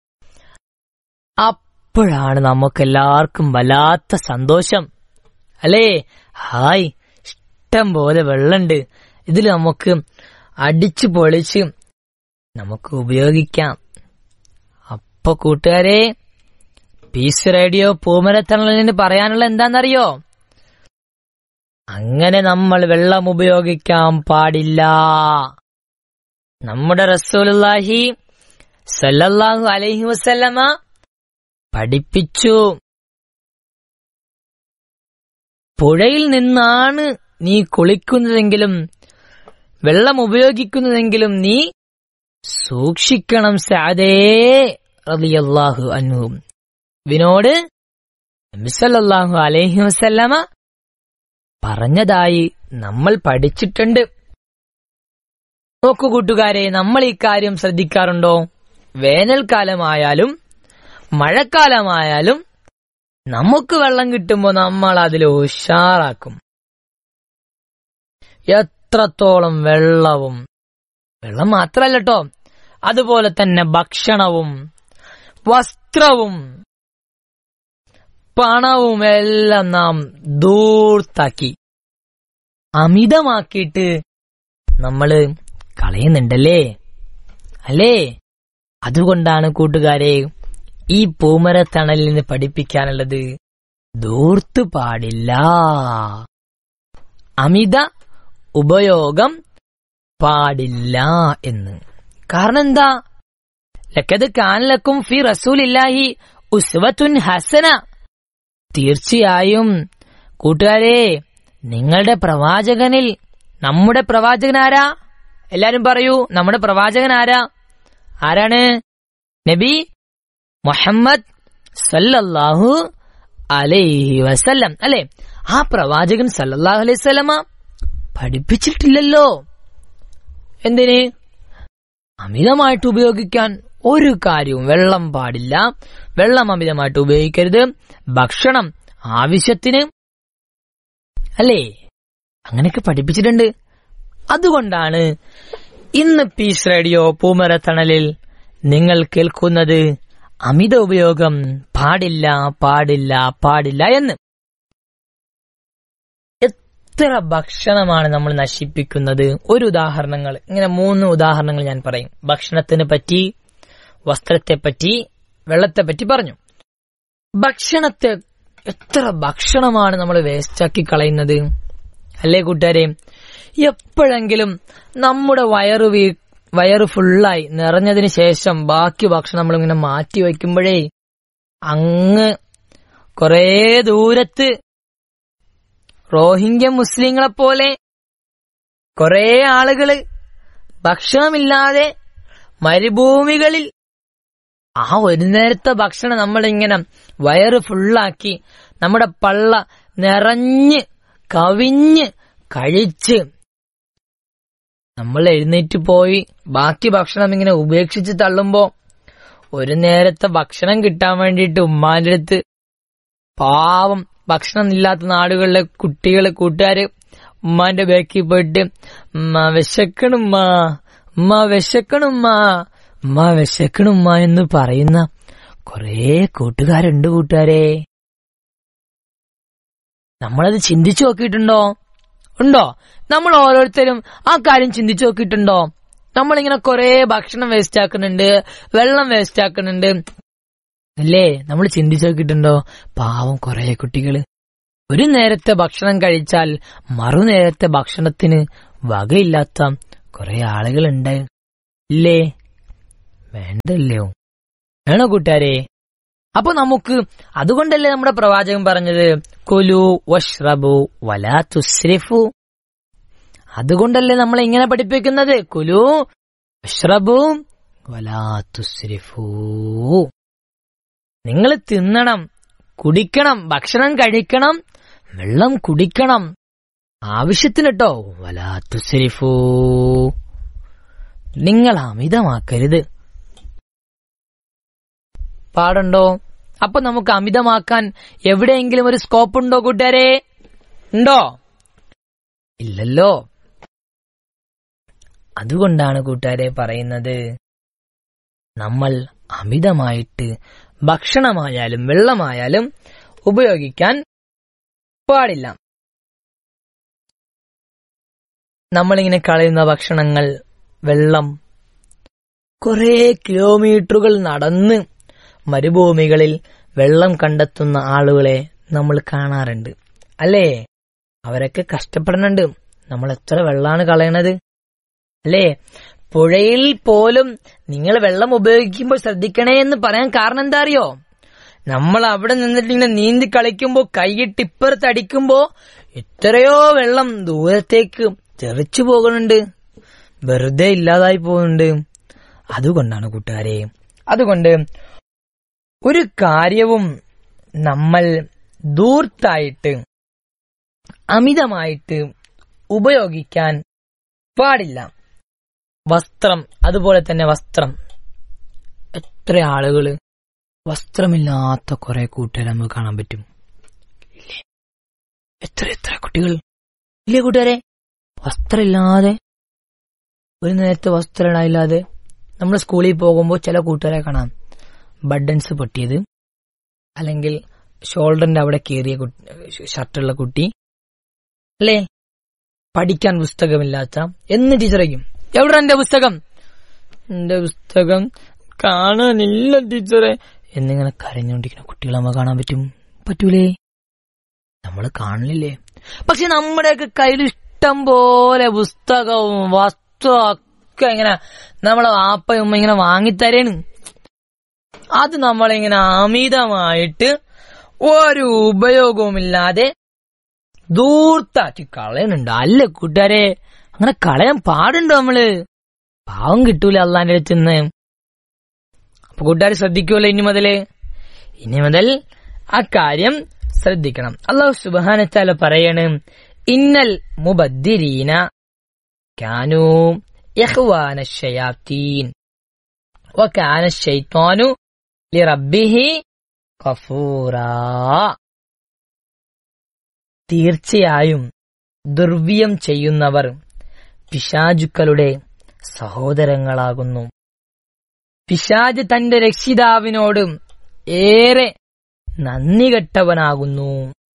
അപ്പോഴാണ് നമുക്കെല്ലാവർക്കും വല്ലാത്ത സന്തോഷം അല്ലേ. ഹായ്, ഇഷ്ടം പോലെ വെള്ളമുണ്ട്, ഇതിൽ നമുക്ക് അടിച്ചു പൊളിച്ച് നമുക്ക് ഉപയോഗിക്കാം. അപ്പൊ കൂട്ടുകാരെ, പീസ് റേഡിയോ പൂമരത്തണലിന് പറയാനുള്ള എന്താണെന്നറിയോ? അങ്ങനെ നമ്മൾ വെള്ളം ഉപയോഗിക്കാൻ പാടില്ല. നമ്മുടെ റസൂലുള്ളാഹി സല്ലല്ലാഹു അലൈഹി വസല്ലമ പഠിപ്പിച്ചു, പുഴയിൽ നിന്നാണ് നീ കുളിക്കുന്നതെങ്കിലും വെള്ളം ഉപയോഗിക്കുന്നതെങ്കിലും നീ സൂക്ഷിക്കണം സഅദേ റളിയല്ലാഹു അൻഹു. വിനോട് നബി സല്ലല്ലാഹു അലൈഹി വസല്ലമ പറഞ്ഞതായി നമ്മൾ പഠിച്ചിട്ടുണ്ട്. നോക്കൂ കൂട്ടുകാരെ, നമ്മൾ ഈ കാര്യം ശ്രദ്ധിക്കാറുണ്ടോ? വേനൽക്കാലമായാലും മഴക്കാലമായാലും നമുക്ക് വെള്ളം കിട്ടുമ്പോൾ നമ്മൾ അതിൽ ഉഷാറാക്കും. എത്രത്തോളം വെള്ളം മാത്രല്ല കേട്ടോ, അതുപോലെ തന്നെ ഭക്ഷണവും വസ്ത്രവും പണവും എല്ലാം നാം ദൂർത്താക്കി അമിതമാക്കിയിട്ട് നമ്മള് കളയുന്നുണ്ടല്ലേ അല്ലേ. അതുകൊണ്ടാണ് കൂട്ടുകാരെ ഈ പൂമരത്തണലിൽ നിന്ന് പഠിപ്പിക്കാനുള്ളത്, ദൂർത്ത് പാടില്ല, അമിത ഉപയോഗം പാടില്ല എന്ന്. കാരണം എന്താ? ലഖദ് കാന ലക്കും ഫീ റസൂലില്ലാഹി ഉസ്വത്തുൻ ഹസന. തീർച്ചയായും കൂട്ടുകാരെ, നിങ്ങളുടെ പ്രവാചകനിൽ, നമ്മുടെ പ്രവാചകൻ ആരാ? എല്ലാരും പറയൂ, നമ്മുടെ പ്രവാചകൻ ആരാണ്? നബി മുഹമ്മദ് സല്ലല്ലാഹു അലൈഹി വസല്ലം അല്ലെ. ആ പ്രവാചകൻ സല്ലല്ലാഹു അലൈഹി വസല്ലമ പഠിപ്പിച്ചിട്ടില്ലല്ലോ എന്തിന്? അമിതമായിട്ട് ഉപയോഗിക്കാൻ ഒരു കാര്യവും. വെള്ളം പാടില്ല, വെള്ളം അമിതമായിട്ട് ഉപയോഗിക്കരുത്, ഭക്ഷണം ആവശ്യത്തിന് അല്ലേ, അങ്ങനെയൊക്കെ പഠിപ്പിച്ചിട്ടുണ്ട്. അതുകൊണ്ടാണ് ഇന്ന് പീസ് റേഡിയോ പൂമരത്തണലിൽ നിങ്ങൾ കേൾക്കുന്നത് അമിത ഉപയോഗം പാടില്ല പാടില്ല പാടില്ല എന്ന്. എത്ര ഭക്ഷണമാണ് നമ്മൾ നശിപ്പിക്കുന്നത്? ഒരു ഉദാഹരണങ്ങൾ, ഇങ്ങനെ 3 ഉദാഹരണങ്ങൾ ഞാൻ പറയും. ഭക്ഷണത്തിനെ പറ്റി, വസ്ത്രത്തെ പറ്റി, വെള്ളത്തെ പറ്റി പറഞ്ഞു. ഭക്ഷണത്തെ, എത്ര ഭക്ഷണമാണ് നമ്മൾ വേസ്റ്റാക്കി കളയുന്നത് അല്ലേ കൂട്ടുകാരെ. എപ്പോഴെങ്കിലും നമ്മുടെ വയറ് ഫുള്ളായി നിറഞ്ഞതിന് ശേഷം ബാക്കി ഭക്ഷണം നമ്മളിങ്ങനെ മാറ്റി വയ്ക്കുമ്പോഴേ അങ്ങ് കുറേ ദൂരത്ത് റോഹിംഗ്യ മുസ്ലിങ്ങളെപ്പോലെ കുറേ ആളുകള് ഭക്ഷണമില്ലാതെ മരുഭൂമികളിൽ ആ ഒരു നേരത്തെ ഭക്ഷണം നമ്മളിങ്ങനെ വയറ് ഫുള്ളാക്കി നമ്മുടെ പള്ള നിറഞ്ഞ് കവിഞ്ഞ് കഴിച്ച് നമ്മൾ എഴുന്നേറ്റ് പോയി ബാക്കി ഭക്ഷണം ഇങ്ങനെ ഉപേക്ഷിച്ച് തള്ളുമ്പോ ഒരു നേരത്തെ ഭക്ഷണം കിട്ടാൻ വേണ്ടിയിട്ട് ഉമ്മാന്റെ അടുത്ത്, പാവം ഭക്ഷണം ഇല്ലാത്ത നാടുകളിലെ കുട്ടികള്, കൂട്ടുകാര് ഉമ്മാന്റെ ബാക്കിൽ പോയിട്ട് ഉമ്മ വിശക്കണുമ്മാ, ഉമ്മ വിശക്കണുമ്മാ, ഉമ്മ വിശക്കണുമ്മ എന്ന് പറയുന്ന കുറേ കൂട്ടുകാരുണ്ട് കൂട്ടുകാരെ. നമ്മളത് ചിന്തിച്ചു നോക്കിയിട്ടുണ്ടോ? ഉണ്ടോ? നമ്മൾ ഓരോരുത്തരും ആ കാര്യം ചിന്തിച്ചു നോക്കിയിട്ടുണ്ടോ? നമ്മളിങ്ങനെ കുറെ ഭക്ഷണം വേസ്റ്റ് ആക്കുന്നുണ്ട്, വെള്ളം വേസ്റ്റ് ആക്കുന്നുണ്ട് അല്ലേ? നമ്മൾ ചിന്തിച്ചു നോക്കിയിട്ടുണ്ടോ? പാവം കുറെ കുട്ടികള് ഒരു നേരത്തെ ഭക്ഷണം കഴിച്ചാൽ മറുനേരത്തെ ഭക്ഷണത്തിന് വകയില്ലാത്ത കുറെ ആളുകളുണ്ട് ഇല്ലേ? വേണ്ടല്ലോ, വേണോ കൂട്ടുകാരെ? അപ്പൊ നമുക്ക് അതുകൊണ്ടല്ലേ നമ്മുടെ പ്രവാചകൻ പറഞ്ഞത് കുലു വഷ്റബു വലാ തുസ്രിഫു. അതുകൊണ്ടല്ലേ നമ്മൾ ഇങ്ങനെ പഠിപ്പിക്കുന്നത് കുലു വഷ്റബു വലാ തുസ്രിഫു. നിങ്ങൾ തിന്നണം, കുടിക്കണം, ഭക്ഷണം കഴിക്കണം, വെള്ളം കുടിക്കണം, ആവശ്യത്തിന് കേട്ടോ. വലാ തുസ്രിഫു, നിങ്ങൾ അമിതമാക്കരുത്. പാടുണ്ടോ? അപ്പൊ നമുക്ക് അമിതമാക്കാൻ എവിടെയെങ്കിലും ഒരു സ്കോപ്പ് ഉണ്ടോ കൂട്ടുകാരെ? ഉണ്ടോ? ഇല്ലല്ലോ. അതുകൊണ്ടാണ് കൂട്ടുകാരെ പറയുന്നത്, നമ്മൾ അമിതമായിട്ട് ഭക്ഷണമായാലും വെള്ളമായാലും ഉപയോഗിക്കാൻ പാടില്ല. നമ്മളിങ്ങനെ കളയുന്ന ഭക്ഷണങ്ങൾ, വെള്ളം, കുറെ കിലോമീറ്ററുകൾ നടന്ന് മരുഭൂമികളിൽ വെള്ളം കണ്ടെത്തുന്ന ആളുകളെ നമ്മൾ കാണാറുണ്ട് അല്ലേ? അവരൊക്കെ കഷ്ടപ്പെടുന്നുണ്ട്. നമ്മൾ എത്ര വെള്ളമാണ് കളയണത് അല്ലേ? പുഴയിൽ പോലും നിങ്ങൾ വെള്ളം ഉപയോഗിക്കുമ്പോൾ ശ്രദ്ധിക്കണേ എന്ന് പറയാൻ കാരണം എന്താ അറിയോ? നമ്മൾ അവിടെ നിന്നിട്ട് ഇങ്ങനെ നീന്തി കളിക്കുമ്പോ കൈയിട്ട് ഇപ്പുറത്ത് അടിക്കുമ്പോ എത്രയോ വെള്ളം ദൂരത്തേക്ക് തെറിച്ചു പോകുന്നുണ്ട്, വെറുതെ ഇല്ലാതായി പോകുന്നുണ്ട്. അതുകൊണ്ടാണ് കൂട്ടുകാരെ, അതുകൊണ്ട് ഒരു കാര്യവും നമ്മൾ ധൂർത്തായിട്ട് അമിതമായിട്ട് ഉപയോഗിക്കാൻ പാടില്ല. വസ്ത്രം, അതുപോലെ തന്നെ വസ്ത്രം. എത്ര ആളുകള് വസ്ത്രമില്ലാത്ത കുറെ കൂട്ടുകാരെ നമുക്ക് കാണാൻ പറ്റും ഇല്ലേ? എത്ര എത്ര കുട്ടികൾ ഇല്ലേ കൂട്ടുകാരെ? വസ്ത്രമില്ലാതെ, ഒരു നേരത്തെ വസ്ത്രം ഇടാനില്ലാതെ നമ്മൾ സ്കൂളിൽ പോകുമ്പോൾ ചില കൂട്ടുകാരെ കാണാം ബട്ടൺസ് പൊട്ടിയത്, അല്ലെങ്കിൽ ഷോൾഡറിന്റെ അവിടെ കീറിയ ഷർട്ടുള്ള കുട്ടി അല്ലേ? പഠിക്കാൻ പുസ്തകമില്ലാത്ത. എന്ന് ടീച്ചറേക്കും എവിടെ എന്റെ പുസ്തകം, എന്റെ പുസ്തകം കാണാനില്ല ടീച്ചറെ എന്നിങ്ങനെ കരഞ്ഞുകൊണ്ടിരിക്കുന്ന കുട്ടികളെ നമ്മൾ കാണാൻ പറ്റൂലേ? നമ്മൾ കാണില്ലേ? പക്ഷെ നമ്മുടെയൊക്കെ കയ്യിൽ ഇഷ്ടം പോലെ പുസ്തകവും വസ്തുവും ഒക്കെ ഇങ്ങനെ നമ്മളെ വാപ്പയും ഉമ്മ ഇങ്ങനെ വാങ്ങിത്തരേണ്. അത് നമ്മളിങ്ങനെ അമിതമായിട്ട് ഒരു ഉപയോഗവുമില്ലാതെ ദൂർത്താക്കി കളയുന്നുണ്ട് അല്ലേ കൂട്ടുകാരെ? അങ്ങനെ കളയാൻ പാടുണ്ടോ? നമ്മള് പാവം കിട്ടൂല അള്ളാന്റെ അടുത്തുനിന്ന്. അപ്പൊ കൂട്ടുകാർ ശ്രദ്ധിക്കുമല്ലോ ഇനി മുതൽ ആ കാര്യം ശ്രദ്ധിക്കണം. അല്ലാഹു സുബ്ഹാനഹു വ തആല പറയാണ്, ഇന്നൽ മുബദ്ദിരീന കാനൂ ഇഖ്വാന ശയാത്തീൻ വകാന ശൈത്വാനു ലിറബ്ബിഹി ഗഫൂറാ. തീർച്ചയായും ദുർവ്യം ചെയ്യുന്നവർ പിശാചുക്കളുടെ സഹോദരങ്ങളാകുന്നു. പിശാച് തന്റെ രക്ഷിതാവിനോട് ഏറെ നന്ദി കെട്ടവനാകുന്നു.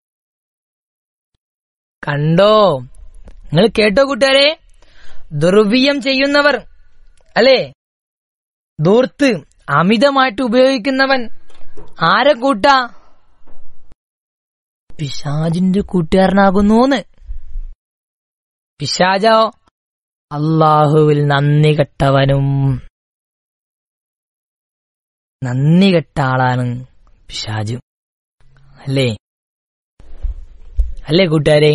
കണ്ടോ? നിങ്ങൾ കേട്ടോ കൂട്ടുകാരെ? ദുർവ്യം ചെയ്യുന്നവർ അല്ലേ? ദൂർത്ത് അമിതമായിട്ട് ഉപയോഗിക്കുന്നവൻ ആരെ കൂട്ടാ? പിശാചിന്റെ കൂട്ടുകാരനാകുന്നൂന്ന്. പിശാചോ അള്ളാഹുവിൽ നന്ദി കെട്ടവനും. നന്ദി കെട്ട ആളാണ് പിശാച് അല്ലേ? അല്ലേ കൂട്ടുകാരെ?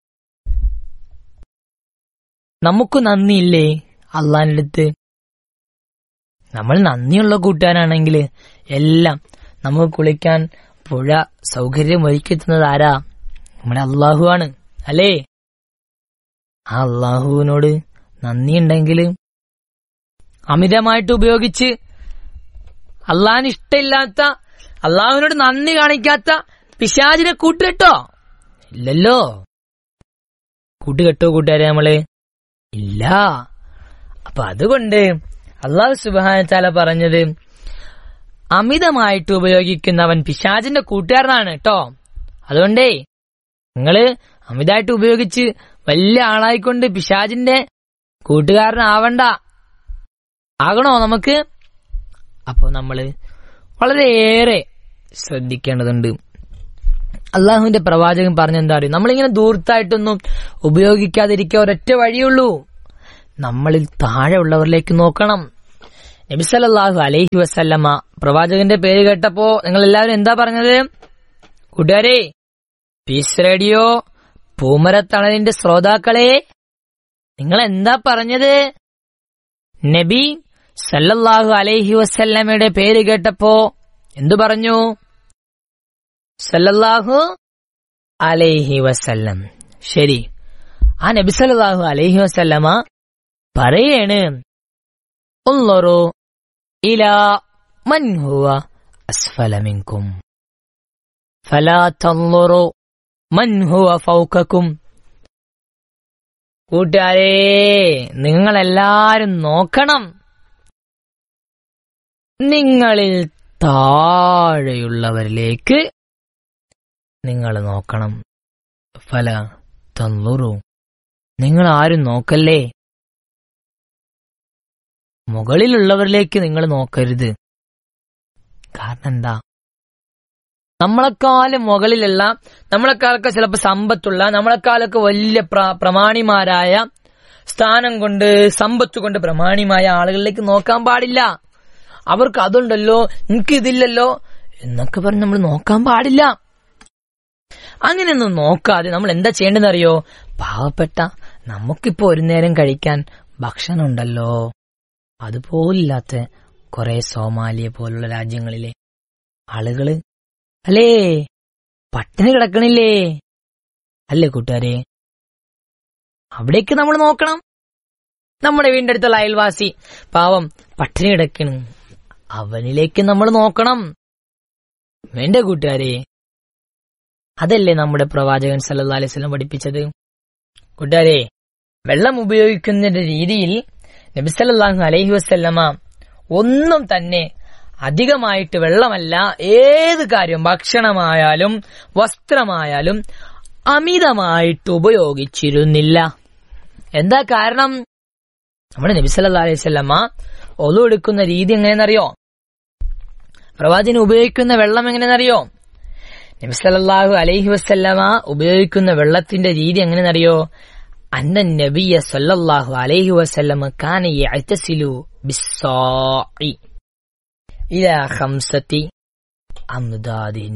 നമുക്ക് നന്ദിയില്ലേ അള്ളാന്റെ അടുത്ത്? നമ്മൾ നന്ദിയുള്ള കൂട്ടുകാരാണെങ്കിൽ എല്ലാം നമുക്ക് കുളിക്കാൻ പുഴ സൗകര്യം ഒരുക്കുന്നത് ആരാ? നമ്മുടെ അള്ളാഹു ആണ് അല്ലേ? ആ അള്ളാഹുവിനോട് നന്ദിയുണ്ടെങ്കിൽ അമിതമായിട്ട് ഉപയോഗിച്ച് അള്ളാഹിന് ഇഷ്ടമില്ലാത്ത, അള്ളാഹുവിനോട് നന്ദി കാണിക്കാത്ത പിശാചിനെ കൂട്ടുകെട്ടോ? ഇല്ലല്ലോ. കൂട്ടുകെട്ടോ കൂട്ടുകാരെ നമ്മള്? ഇല്ല. അപ്പൊ അതുകൊണ്ട് അല്ലാഹു സുബ്ഹാനഹു വ തആല പറഞ്ഞത് അമിതമായിട്ട് ഉപയോഗിക്കുന്നവൻ പിശാചിന്റെ കൂട്ടുകാരനാണ് കേട്ടോ. അതുകൊണ്ടേ നിങ്ങള് അമിതമായിട്ട് ഉപയോഗിച്ച് വലിയ ആളായിക്കൊണ്ട് പിശാചിന്റെ കൂട്ടുകാരനാവണ്ട. ആകണോ നമുക്ക്? അപ്പോ നമ്മള് വളരെയേറെ ശ്രദ്ധിക്കേണ്ടതുണ്ട്. അള്ളാഹുവിന്റെ പ്രവാചകൻ പറഞ്ഞെന്താ അറിയും, നമ്മളിങ്ങനെ ദൂർത്തായിട്ടൊന്നും ഉപയോഗിക്കാതിരിക്കാൻ ഒരൊറ്റ വഴിയുള്ളൂ, നമ്മളിൽ താഴെ ഉള്ളവരിലേക്ക് നോക്കണം. നബി സല്ലല്ലാഹു അലൈഹി വസല്ലമ പ്രവാചകന്റെ പേര് കേട്ടപ്പോ നിങ്ങൾ എല്ലാവരും എന്താ പറഞ്ഞത്? കൂട്ടുകാരെ, പീസ് റേഡിയോ പൂമരത്തണലിന്റെ ശ്രോതാക്കളെ, നിങ്ങൾ എന്താ പറഞ്ഞത്? നബി സല്ലല്ലാഹു അലൈഹി വസല്ലമയുടെ പേര് കേട്ടപ്പോ എന്തു പറഞ്ഞു? സല്ലല്ലാഹു അലൈഹി വസല്ലം. ശരി, ആ നബി സല്ലല്ലാഹു അലൈഹി വസല്ലമ പറയാണ്, ഉൻളുറു ഇലാ മൻ ഹുവ അസ്ഫല മിൻകും ഫലാ തൻളുറു മൻ ഹുവ ഫൗകകും. കൂട്ടുകാരെ, നിങ്ങളെല്ലാരും നോക്കണം, നിങ്ങളിൽ താഴെയുള്ളവരിലേക്ക് നിങ്ങൾ നോക്കണം. ഫല തൻളുറു, നിങ്ങൾ ആരും നോക്കല്ലേ, മുകളിലുള്ളവരിലേക്ക് നിങ്ങൾ നോക്കരുത്. കാരണം എന്താ? നമ്മളെക്കാളും മുകളിലുള്ള, നമ്മളെക്കാളൊക്കെ ചിലപ്പോൾ സമ്പത്തുള്ള, നമ്മളെക്കാളൊക്കെ വലിയ പ്രമാണിമാരായ, സ്ഥാനം കൊണ്ട് സമ്പത്ത് കൊണ്ട് പ്രമാണിമായ ആളുകളിലേക്ക് നോക്കാൻ പാടില്ല. അവർക്ക് അതുണ്ടല്ലോ, എനിക്കിതില്ലല്ലോ എന്നൊക്കെ പറഞ്ഞ് നമ്മൾ നോക്കാൻ പാടില്ല. അങ്ങനെയൊന്നും നോക്കാതെ നമ്മൾ എന്താ ചെയ്യേണ്ടതെന്നറിയോ? പാവപ്പെട്ട, നമുക്കിപ്പോ ഒരു നേരം കഴിക്കാൻ ഭക്ഷണം ഉണ്ടല്ലോ, അതുപോലില്ലാത്ത കുറെ സോമാലിയ പോലുള്ള രാജ്യങ്ങളിലെ ആളുകള് അല്ലേ പട്ടിണി കിടക്കണില്ലേ? അല്ലേ കൂട്ടുകാരെ? അവിടേക്ക് നമ്മൾ നോക്കണം. നമ്മുടെ വീടിന്റെ അടുത്തുള്ള അയൽവാസി പാവം പട്ടിണി കിടക്കണ്, അവനിലേക്ക് നമ്മൾ നോക്കണം. വേണ്ട കൂട്ടുകാരെ? അതല്ലേ നമ്മുടെ പ്രവാചകൻ സല്ലല്ലാഹു അലൈഹി വസല്ലം പഠിപ്പിച്ചത്. കൂട്ടുകാരെ, വെള്ളം ഉപയോഗിക്കുന്നതിന്റെ രീതിയിൽ നബി സല്ലല്ലാഹു അലൈഹി വസല്ലമ ഒന്നും തന്നെ അധികമായിട്ട് വെള്ളമല്ല, ഏത് കാര്യം ഭക്ഷണമായാലും വസ്ത്രമായാലും അമിതമായിട്ട് ഉപയോഗിച്ചിരുന്നില്ല. എന്താ കാരണം? നമ്മുടെ നബി സല്ലല്ലാഹു അലൈഹി വസല്ലമ ഒളു എടുക്കുന്ന രീതി എങ്ങനെയെന്നറിയോ? പ്രവാചകൻ ഉപയോഗിക്കുന്ന വെള്ളം എങ്ങനെയെന്നറിയോ? നബി സല്ലല്ലാഹു അലൈഹി വസല്ലമ ഉപയോഗിക്കുന്ന വെള്ളത്തിന്റെ രീതി എങ്ങനെയെന്നറിയോ? അന്ന നബിയ സല്ലല്ലാഹു അലൈഹി വസല്ലമ കാന യഅ്തസിലു ബിസ്സാഇ ഇലാ ഖംസതി അംദാദിൻ.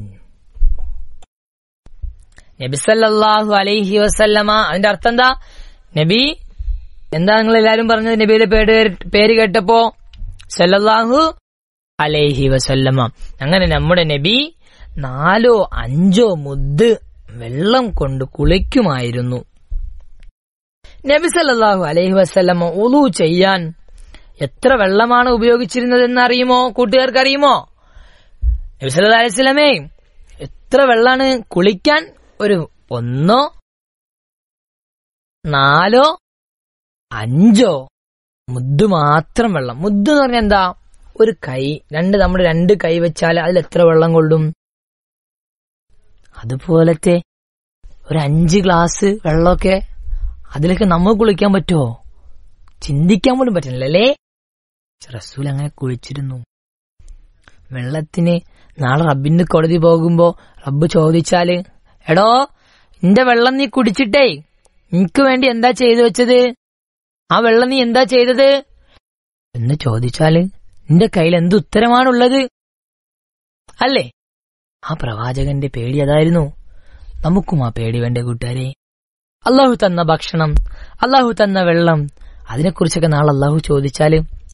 നബി സല്ലല്ലാഹു അലൈഹി വസല്ലമ, അതിന്റെ അർത്ഥം എന്താ? നബി എന്താ നിങ്ങൾ എല്ലാരും പറഞ്ഞത്? നബിയുടെ പേര് കേട്ടപ്പോ സല്ലല്ലാഹു അലൈഹി വസല്ലമ. അങ്ങനെ നമ്മുടെ നബി 4-5 മുദ്ദ് വെള്ളം കൊണ്ട് കുളിക്കുമായിരുന്നു. നബി സല്ലല്ലാഹു അലൈഹി വസല്ലമ ഉളു ചെയ്യാൻ എത്ര വെള്ളമാണ് ഉപയോഗിച്ചിരുന്നതെന്ന് അറിയുമോ? കൂട്ടുകാർക്ക് അറിയുമോ? നബി സല്ലല്ലാഹു അലൈഹി വസല്ലമേ എത്ര വെള്ളമാണ് കുളിക്കാൻ? ഒരു 1, 4, 5 മുദ്ദ് മാത്രം വെള്ളം. മുദ്ദ് എന്ന് പറഞ്ഞാൽ എന്താ? ഒരു കൈ, നമ്മുടെ 2 കൈ വെച്ചാൽ അതിൽ എത്ര വെള്ളം കൊള്ളും? അതുപോലത്തെ ഒരു 5 ഗ്ലാസ് വെള്ളമൊക്കെ അതിലൊക്കെ നമ്മൾ കുളിക്കാൻ പറ്റുമോ? ചിന്തിക്കാൻ പോലും പറ്റുന്നില്ലല്ലേ? റസൂൽ അങ്ങനെ കുളിച്ചിരുന്നു. വെള്ളത്തിന് നാളെ റബ്ബിന്റെ കോടതി പോകുമ്പോ റബ്ബ് ചോദിച്ചാല്, എടോ നിന്റെ വെള്ളം നീ കുടിച്ചിട്ടേ നിനക്ക് വേണ്ടി എന്താ ചെയ്തു വെച്ചത്? ആ വെള്ളം നീ എന്താ ചെയ്തത് എന്ന് ചോദിച്ചാല് നിന്റെ കയ്യിൽ എന്ത് ഉത്തരമാണുള്ളത്? അല്ലേ? ആ പ്രവാചകന്റെ പേടി അതായിരുന്നു. നമുക്കും ആ പേടി വേണ്ടേ കൂട്ടുകാരെ? അള്ളാഹു തന്ന ഭക്ഷണം, അള്ളാഹു തന്ന വെള്ളം, അതിനെക്കുറിച്ചൊക്കെ നാളെ അള്ളാഹു ചോദിച്ചാല്.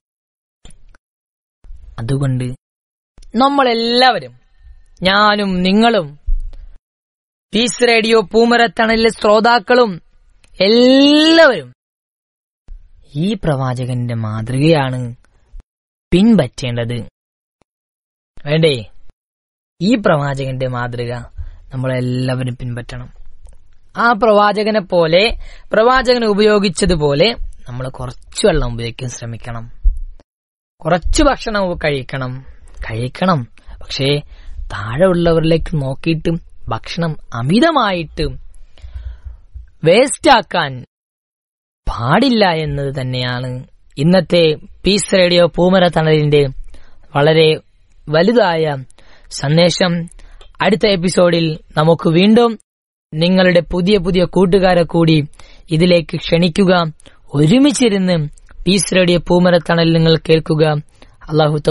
അതുകൊണ്ട് നമ്മളെല്ലാവരും, ഞാനും നിങ്ങളും പീസ് റേഡിയോ പൂമരത്തണലിലെ ശ്രോതാക്കളും എല്ലാവരും ഈ പ്രവാചകന്റെ മാതൃകയാണ് പിൻപറ്റേണ്ടത്. വേണ്ടേ? ഈ പ്രവാചകന്റെ മാതൃക നമ്മളെല്ലാവരും പിൻപറ്റണം. ആ പ്രവാചകനെ പോലെ, പ്രവാചകൻ ഉപയോഗിച്ചതുപോലെ നമ്മൾ കുറച്ച് വെള്ളം ഉപയോഗിക്കാൻ ശ്രമിക്കണം. കുറച്ച് ഭക്ഷണം കഴിക്കണം. പക്ഷേ താഴെ ഉള്ളവരിലേക്ക് നോക്കിയിട്ട് ഭക്ഷണം അമിതമായിട്ട് വേസ്റ്റാക്കാൻ പാടില്ല എന്നത് തന്നെയാണ് ഇന്നത്തെ പീസ് റേഡിയോ പൂമര തണലിന്റെ വളരെ വലുതായ സന്ദേശം. അടുത്ത എപ്പിസോഡിൽ നമുക്ക് വീണ്ടും നിങ്ങളുടെ പുതിയ പുതിയ കൂട്ടുകാരെ കൂടി ഇതിലേക്ക് ക്ഷണിക്കുക. ഒരുമിച്ചിരുന്ന് പീസ് റേഡിയോ പൂമര തണൽ നിങ്ങൾ കേൾക്കുക. അല്ലാഹു